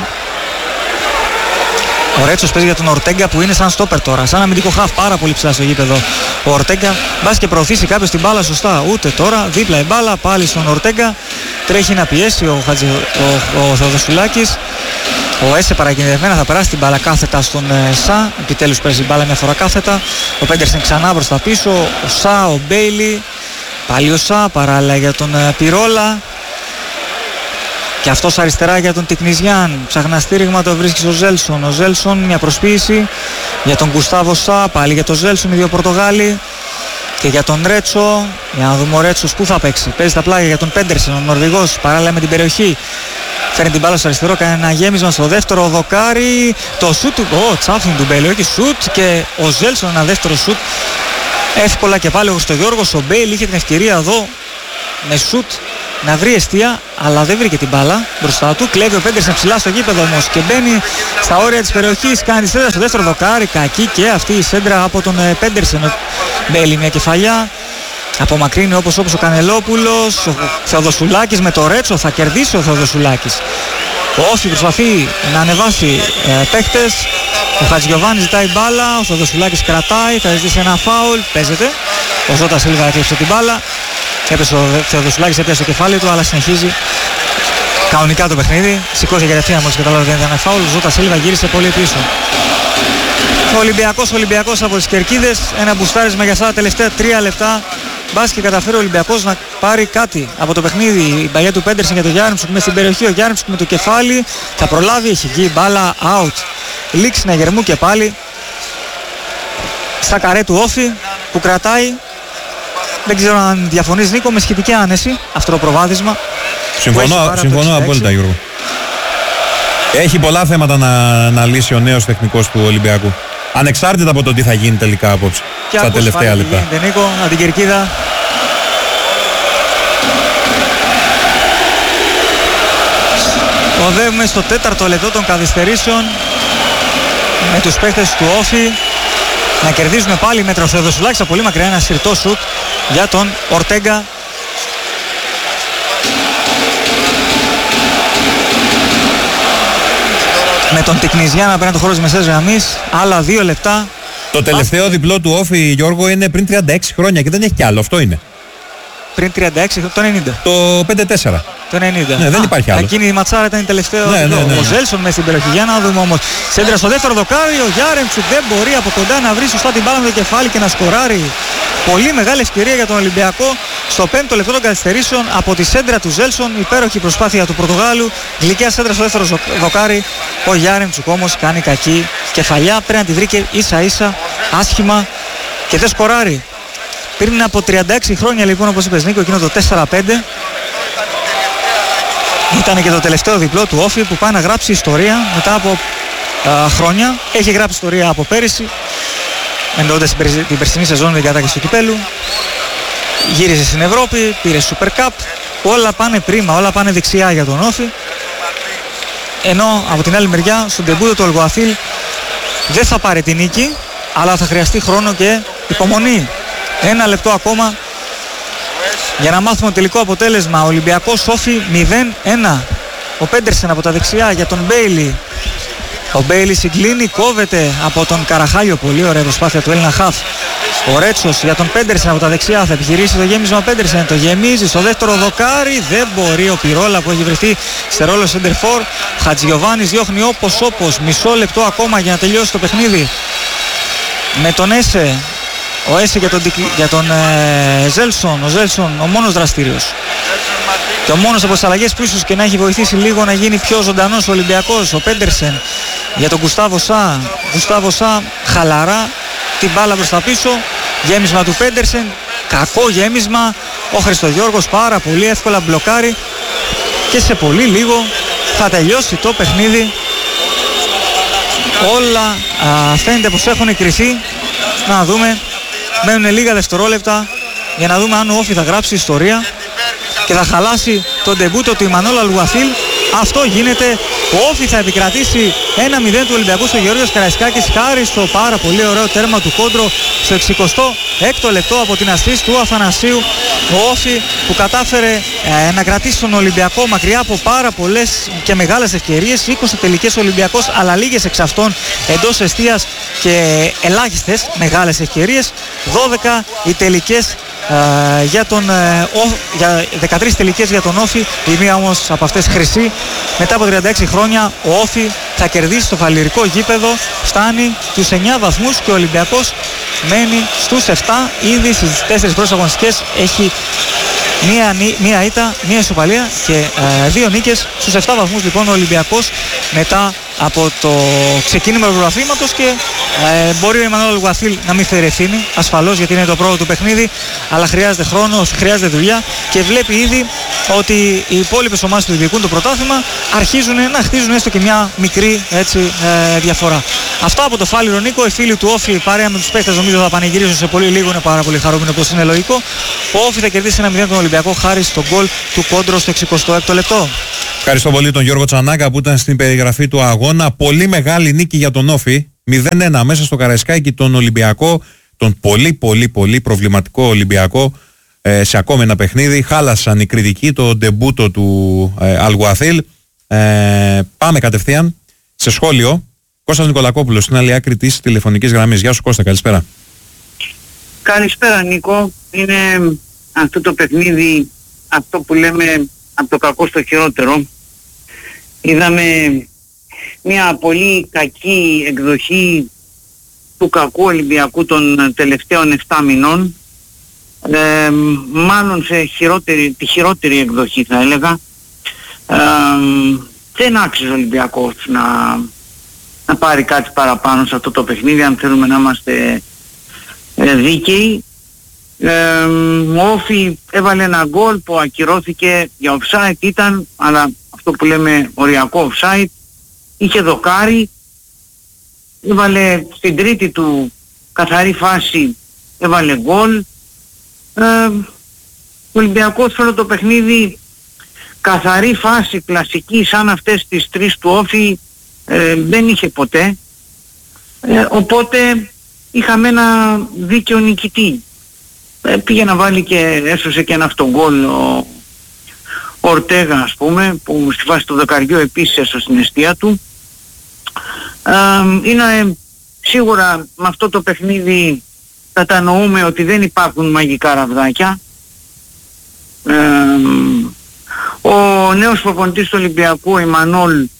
Ο Ρέτσος παίζει για τον Ορτέγκα που είναι σαν στόπερ τώρα, σαν αμυντικό χαφ, πάρα πολύ ψηλά στο γήπεδο. Ο Ορτέγκα μπας και προωθήσει κάποιος την μπάλα σωστά, ούτε τώρα. Δίπλα η μπάλα πάλι στον Ορτέγκα. Τρέχει να πιέσει ο, Χατζη, ο, ο Θεοδοσουλάκης. Ο Έσε παρακινδυνευμένα θα περάσει την μπάλα κάθετα στον ε, Σα. Επιτέλους παίζει την μπάλα μια φορά κάθετα. Ο Πέντερσεν ξανά προς τα πίσω. Ο Σα, ο Μπέιλι. Πάλι ο Σα, παράλληλα για τον ε, Πυρόλα. Και αυτός αριστερά για τον Τικνιζιάν. Ψάχνει στήριγμα, το βρίσκει ο Ζέλσον. Ο Ζέλσον, μια προσποίηση για τον Γκουστάβο Σα. Πάλι για τον Ζέλσον, οι δύο Πορτογάλοι. Και για τον Ρέτσο. Για να δούμε ο Ρέτσος που θα παίξει. Παίζει τα πλάγια για τον Πέντερσεν, ο Νορβηγός. Παράλληλα με την περιοχή. Φέρνει την μπάλα στο αριστερό. Κάνει ένα γέμισμα στο δεύτερο. Ο Δοκάρη. Το σουτ του. Ω, τσάφινγκ του Μπέιλι. Όχι σουτ. Και ο Ζέλσον ένα δεύτερο σουτ. Εύκολα και πάλι ο Χριστογιώργος. Ο Μπέιλι είχε την ευκαιρία εδώ με σουτ να βρει εστία, αλλά δεν βρήκε την μπάλα μπροστά του. Κλέβει ο Πέντερσεν ψηλά στο γήπεδο όμως και μπαίνει στα όρια της περιοχής. Κάνει τη σέντρα στο δεύτερο δοκάρι. Κακή και αυτή η σέντρα από τον Πέντερσεν. Μπέλει μια κεφαλιά. Απομακρύνει όπως όπως ο Κανελόπουλος. Ο Θεοδοσουλάκης με το Ρέτσο. Θα κερδίσει ο Θεοδοσουλάκης. Ο Όφι προσπαθεί να ανεβάσει ε, παίχτες. Ο Χατζιωβάνης ζητάει μπάλα. Ο Θεοδοσουλάκης κρατάει. Θα ζητήσει ένα φάουλ. Παίζεται. Ο Ζώτα Σίλβα έκλειψε την μπάλα. Έπεσε ο Θεοδοσουλάκης, έπεσε στο κεφάλι του, αλλά συνεχίζει κανονικά το παιχνίδι. Σηκώθηκε κατευθείαν μόλις κατάλαβε δεν ήταν φάουλ. Ο Ζώτα Σίλβα γύρισε πολύ πίσω. Ο Ολυμπιακός, Ολυμπιακός από τις κερκίδες. Ένα μπουστάρισμα για αυτά τα τελευταία τρία λεπτά. Μπας και καταφέρει ο Ολυμπιακός να πάρει κάτι από το παιχνίδι. Η μπαγιά του Πέντερσεν για τον Γιάρεμτσουκ μέσα στην περιοχή. Ο Γιάρεμτσουκ με το κεφάλι θα προλάβει, έχει βγει μπάλα out. Λήξη να γερμού και πάλι στα καρέ του Όφι που κρατάει. Δεν ξέρω αν διαφωνείς Νίκο, με σχετική άνεση αυτό το προβάδισμα. Συμφωνώ, συμφωνώ απόλυτα Γιώργο. Έχει πολλά θέματα να, να λύσει ο νέος τεχνικός του Ολυμπιακού. Ανεξάρτητα από το τι θα γίνει τελικά απόψε και στα τελευταία λεπτά. Γίνεται Νίκο, από την κερκίδα. Οδεύουμε στο τέταρτο λεπτό των καθυστερήσεων με τους παίχτες του Όφι να κερδίζουμε πάλι μέτρο. Ο Θεοδοσουλάκης από πολύ μακριά, ένα συρτό σουτ για τον Ορτέγκα. Με τον Τικνιζιάν απέναντι το χώρο της μεσαίας γραμμής. Άλλα δύο λεπτά. Το τελευταίο διπλό του Όφι, Γιώργο, είναι πριν τριάντα έξι χρόνια και δεν έχει κι άλλο. Αυτό είναι. Πριν τριάντα έξι, το ενενήντα. Το πέντε τέσσερα. Το ενενήντα. Ναι, δεν Α, υπάρχει άλλο. Εκείνη η ματσάρα ήταν η τελευταία. Ναι, ναι, ναι. Ο Ζέλσον μέσα στην περιοχή. Για να δούμε όμως. Σέντρα στο δεύτερο δοκάρι. Ο Γιάρεμτσουκ δεν μπορεί από κοντά να βρει σωστά την μπάλα με το κεφάλι και να σκοράρει. Πολύ μεγάλη ευκαιρία για τον Ολυμπιακό στο πέμπτο λεπτό των καθυστερήσεων από τη σέντρα του Ζέλσον. Υπέροχη προσπάθεια του Πορτογάλου. Γλυκιά σέντρα στο δεύτερο δοκάρι. Ο Γιάρεμτσουκ όμως κάνει κακή κεφαλιά. Πρέπει να τη βρει και ίσα ίσα άσχημα και δεν σκοράρει. Πριν από τριάντα έξι χρόνια λοιπόν, όπως είπες Νίκο, εκείνο το τέσσερα πέντε ήταν και το τελευταίο διπλό του Όφι που πάει να γράψει ιστορία μετά από α, χρόνια. Έχει γράψει ιστορία από πέρυσι, εννοώντας την, την περσινή σεζόν, την κατάκτηση του κυπέλου. Γύρισε στην Ευρώπη, πήρε Super Cup. Όλα πάνε πρίμα, όλα πάνε δεξιά για τον Όφι. Ενώ από την άλλη μεριά, στον τεμπούτο του Ολγοαθήλ δεν θα πάρει την νίκη, αλλά θα χρειαστεί χρόνο και υπομονή. Ένα λεπτό ακόμα για να μάθουμε το τελικό αποτέλεσμα. Ολυμπιακός Όφι μηδέν ένα. Ο Πέντερσεν από τα δεξιά για τον Μπέιλι. Ο Μπέιλι συγκλίνει, κόβεται από τον Καραχάλιο. Πολύ ωραία προσπάθεια του Έλληνα χαφ. Ο Ρέτσος για τον Πέντερσεν από τα δεξιά. Θα επιχειρήσει το γέμισμα Πέντερσεν. Το γεμίζει στο δεύτερο δοκάρι. Δεν μπορεί ο Πυρόλα που έχει βρεθεί σε ρόλο σεντερφόρ. Χατζιωβάνης διώχνει όπως όπως. Μισό λεπτό ακόμα για να τελειώσει το παιχνίδι. Με τον Έσε. Ο Έσε για τον, για τον ε, Ζέλσον. Ο Ζέλσον ο μόνος δραστήριος. Και ο μόνος από τις αλλαγές που ίσως και να έχει βοηθήσει λίγο να γίνει πιο ζωντανός ο Ολυμπιακός. Ο Πέντερσεν για τον Γκουστάβο Σα. Γκουστάβο Σα χαλαρά την μπάλα προς τα πίσω. Γέμισμα του Πέντερσεν. Κακό γέμισμα. Ο Χριστογιώργος πάρα πολύ εύκολα μπλοκάρει. Και σε πολύ λίγο θα τελειώσει το παιχνίδι. Όλα α, φαίνεται πως έχουν κρυθεί. Να δούμε, μένουν λίγα δευτερόλεπτα για να δούμε αν ο Όφι θα γράψει ιστορία και θα χαλάσει τον ντεμπούτο του Ιμανόλ Αλγουαθίλ. Αυτό γίνεται. Ο Όφι θα επικρατήσει ένα μηδέν του Ολυμπιακού στο Γεώργιος Καραϊσκάκης χάρη στο πάρα πολύ ωραίο τέρμα του Κόντρο στο εξηκοστό έκτο λεπτό από την ασίστ του Αθανασίου. Ο Όφι που κατάφερε ε, να κρατήσει τον Ολυμπιακό μακριά από πάρα πολλές και μεγάλες ευκαιρίες. είκοσι τελικές Ολυμπιακός, αλλά λίγες εξ αυτών εντός εστίας και ελάχιστες μεγάλες ευκαιρίες. δώδεκα οι τελικές Uh, για τον, uh, για δεκατρείς τελικές για τον Όφι, η μία όμως από αυτές χρυσή. Μετά από τριάντα έξι χρόνια ο Όφι θα κερδίσει το φαλιρικό γήπεδο, φτάνει τους εννιά βαθμούς και ο Ολυμπιακός μένει στους επτά. Ήδη στις τέσσερις πρώτες αγωνιστικές έχει μία, μία ήττα, μία ισοπαλία και uh, δύο νίκες. Στους επτά βαθμούς λοιπόν ο Ολυμπιακός μετά από το ξεκίνημα του πρωταθλήματος και ε, μπορεί ο Ιμανόλ Αλγουαθίλ να μην φέρει ευθύνη ασφαλώς γιατί είναι το πρώτο του παιχνίδι, αλλά χρειάζεται χρόνο, χρειάζεται δουλειά και βλέπει ήδη ότι οι υπόλοιπες ομάδες που διεκδικούν το πρωτάθλημα αρχίζουν να χτίζουν έστω και μια μικρή έτσι, ε, διαφορά. Αυτά από το Φάληρο Νίκο. Οι φίλοι του Όφι παρέα με τους παίκτες νομίζω θα πανηγυρίσουν σε πολύ λίγο, είναι πάρα πολύ χαρούμενοι όπως είναι λογικό. Ο Όφι θα κερδίσει ένα μηδέν τον Ολυμπιακό χάρη στον γκολ του Κόντρο στο εξηκοστό έκτο λεπτό. Ευχαριστώ πολύ τον Γιώργο Τσανάκα που ήταν στην περιγραφή του αγώνα. Πολύ μεγάλη νίκη για τον Όφι. μηδέν ένα μέσα στο Καραϊσκάκι, τον Ολυμπιακό, τον πολύ πολύ πολύ προβληματικό Ολυμπιακό ε, σε ακόμη ένα παιχνίδι. Χάλασαν οι κριτικοί το ντεμπούτο του ε, Αλγουαθίλ. Ε, πάμε κατευθείαν σε σχόλιο. Κώστας Νικολακόπουλος στην άλλη άκρη της τηλεφωνικής γραμμής. Γεια σου Κώστα, καλησπέρα. Καλησπέρα Νίκο. Είναι αυτό το παιχνίδι, αυτό που λέμε από το κακό στο χειρότερο. Είδαμε μια πολύ κακή εκδοχή του κακού Ολυμπιακού των τελευταίων επτά μηνών. Ε, μάλλον σε χειρότερη, τη χειρότερη εκδοχή θα έλεγα. Ε, δεν άξιζε ο Ολυμπιακός να, να πάρει κάτι παραπάνω σε αυτό το παιχνίδι αν θέλουμε να είμαστε ε, δίκαιοι. Ε, ο Όφι έβαλε ένα γκολ που ακυρώθηκε για offside ήταν, αλλά αυτό που λέμε οριακό offside. Είχε δοκάρι, έβαλε στην τρίτη του καθαρή φάση, έβαλε γκολ. Ε, ο Ολυμπιακός όλο το παιχνίδι καθαρή φάση κλασική σαν αυτές τις τρεις του Όφι ε, δεν είχε ποτέ. Ε, οπότε είχαμε ένα δίκαιο νικητή. Ε, πήγε να βάλει και έσωσε και ένα αυτογκόλ ο Ορτέγα ας πούμε, που στη φάση του δεκαριού επίσης έσωσε την εστία του. Ε, είναι σίγουρα με αυτό το παιχνίδι κατανοούμε ότι δεν υπάρχουν μαγικά ραβδάκια. Ε, ο νέος προπονητής του Ολυμπιακού, ο Ιμανόλ, ε,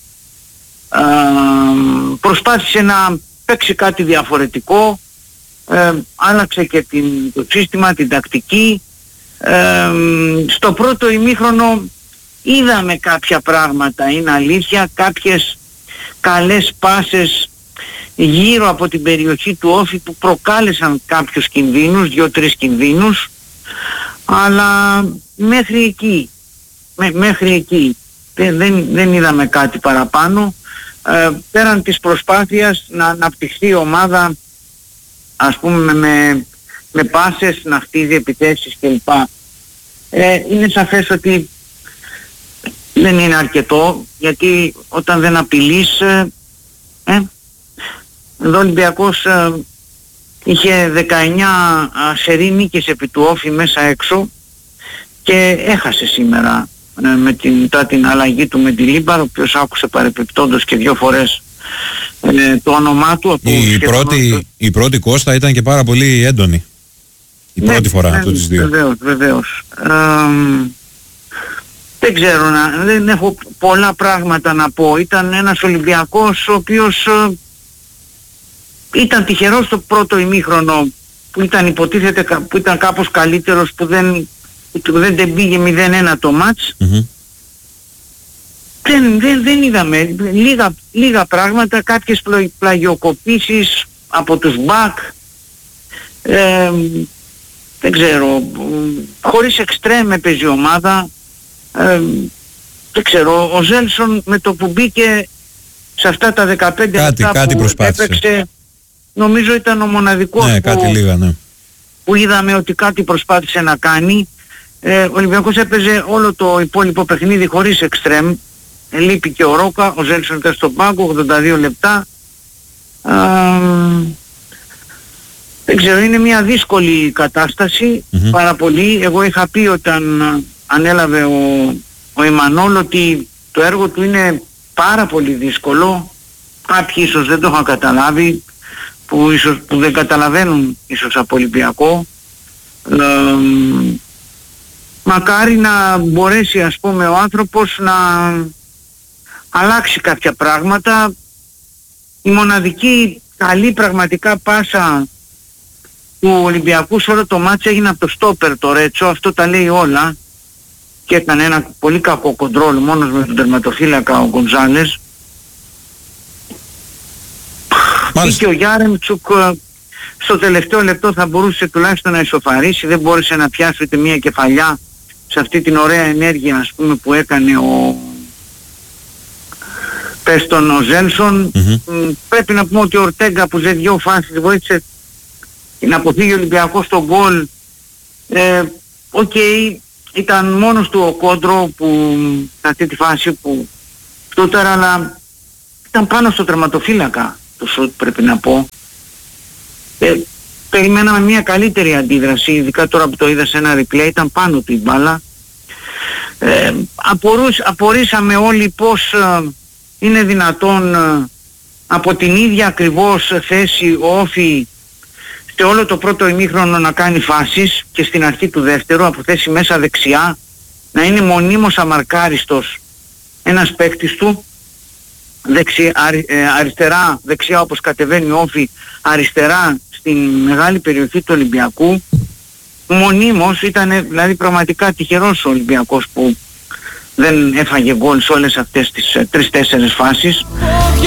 προσπάθησε να παίξει κάτι διαφορετικό. Ε, άλλαξε και την, το σύστημα, την τακτική. Ε, στο πρώτο ημίχρονο είδαμε κάποια πράγματα, είναι αλήθεια, κάποιες καλές πάσες γύρω από την περιοχή του Όφι που προκάλεσαν κάποιους κινδύνους, δύο-τρεις κινδύνους, αλλά μέχρι εκεί, μέ, μέχρι εκεί δεν, δεν, δεν είδαμε κάτι παραπάνω. Ε, πέραν της προσπάθειας να αναπτυχθεί η ομάδα ας πούμε με, με πάσες, να χτίζει επιθέσεις κλπ. Ε, είναι σαφές ότι δεν είναι αρκετό, γιατί όταν δεν απειλείς, ε, ε, εδώ ο Ολυμπιακός ε, είχε δεκαεννιά σερί νίκες επί του Όφι μέσα έξω και έχασε σήμερα ε, με την, μετά την αλλαγή του με τη Λίμπαρ, ο οποίος άκουσε παρεπιπτόντως και δύο φορές ε, το όνομά του. Από η, πρώτη, το... η πρώτη Κώστα ήταν και πάρα πολύ έντονη. Η ναι, πρώτη φορά ναι, από τις δύο. Βεβαίως, βεβαίως. Ε, δεν ξέρω, να, δεν έχω πολλά πράγματα να πω. Ήταν ένας Ολυμπιακός ο οποίος ε, ήταν τυχερός στο πρώτο ημίχρονο που ήταν υποτίθεται που ήταν κάπως καλύτερος, που δεν, που δεν πήγε μηδέν ένα το μάτς. Mm-hmm. Δεν, δεν, δεν είδαμε λίγα, λίγα πράγματα, κάποιες πλαγιοκοπήσεις από τους μπακ. Ε, δεν ξέρω, χωρίς εξτρέμ έπαιζε η ομάδα. Ε, δεν ξέρω, ο Ζέλσον με το που μπήκε σε αυτά τα δεκαπέντε κάτι, λεπτά κάτι που προσπάθησε. έπαιξε, νομίζω ήταν ο μοναδικός Ναι, που, κάτι λίγα, ναι. που είδαμε ότι κάτι προσπάθησε να κάνει. Ε, ο Ολυμπιακός έπαιζε όλο το υπόλοιπο παιχνίδι χωρίς εξτρέμ. Ε, λείπει και ο Ρόκα, ο Ζέλσον ήταν στον πάγκο, ογδόντα δύο λεπτά. Α, δεν ξέρω, είναι μια δύσκολη κατάσταση, Mm-hmm. πάρα πολύ. Εγώ είχα πει όταν ανέλαβε ο, ο Εμμανόλ ότι το έργο του είναι πάρα πολύ δύσκολο. Κάποιοι ίσως δεν το είχαν καταλάβει, που, ίσως, που δεν καταλαβαίνουν ίσως από Ολυμπιακό. Ε, μακάρι να μπορέσει, ας πούμε, ο άνθρωπος να αλλάξει κάποια πράγματα. Η μοναδική καλή πραγματικά πάσα του Ολυμπιακού σε όλο το μάτς έγινε από το στόπερ το Ρέτσο, αυτό τα λέει όλα, και έκανε ένα πολύ κακό κοντρόλ μόνος με τον τερματοφύλακα ο Γκονζάλες. Και ο Γιάρεμτσουκ στο τελευταίο λεπτό θα μπορούσε τουλάχιστον να ισοφαρίσει, δεν μπόρεσε να πιάσει ούτε μία κεφαλιά σε αυτή την ωραία ενέργεια, ας πούμε, που έκανε ο πες τον ο Ζέλσον. Mm-hmm. Πρέπει να πούμε ότι ο Ορτέγκα που σε δυο φάσεις βοήθησε να αποφύγει ο Ολυμπιακός στον γκολ. Ε, Οκ, okay, ήταν μόνος του ο Κόντρο που σε αυτή τη φάση που τούτερα, αλλά ήταν πάνω στο τερματοφύλακα το σουτ, πρέπει να πω. Ε, περιμέναμε μια καλύτερη αντίδραση, ειδικά τώρα που το είδα σε ένα replay, ήταν πάνω του η μπάλα. Ε, απορούς, απορρίσαμε όλοι πως ε, είναι δυνατόν ε, από την ίδια ακριβώς θέση ο Όφη σε όλο το πρώτο ημίχρονο να κάνει φάσεις και στην αρχή του δεύτερου από θέση μέσα δεξιά να είναι μονίμως αμαρκάριστος ένας παίκτης του, δεξι, αρι, ε, αριστερά δεξιά όπως κατεβαίνει ο Όφη, αριστερά στην μεγάλη περιοχή του Ολυμπιακού. Μονίμως ήταν δηλαδή πραγματικά τυχερός ο Ολυμπιακός που δεν έφαγε γκολ σε όλες αυτές τις ε, τρεις-τέσσερις φάσεις.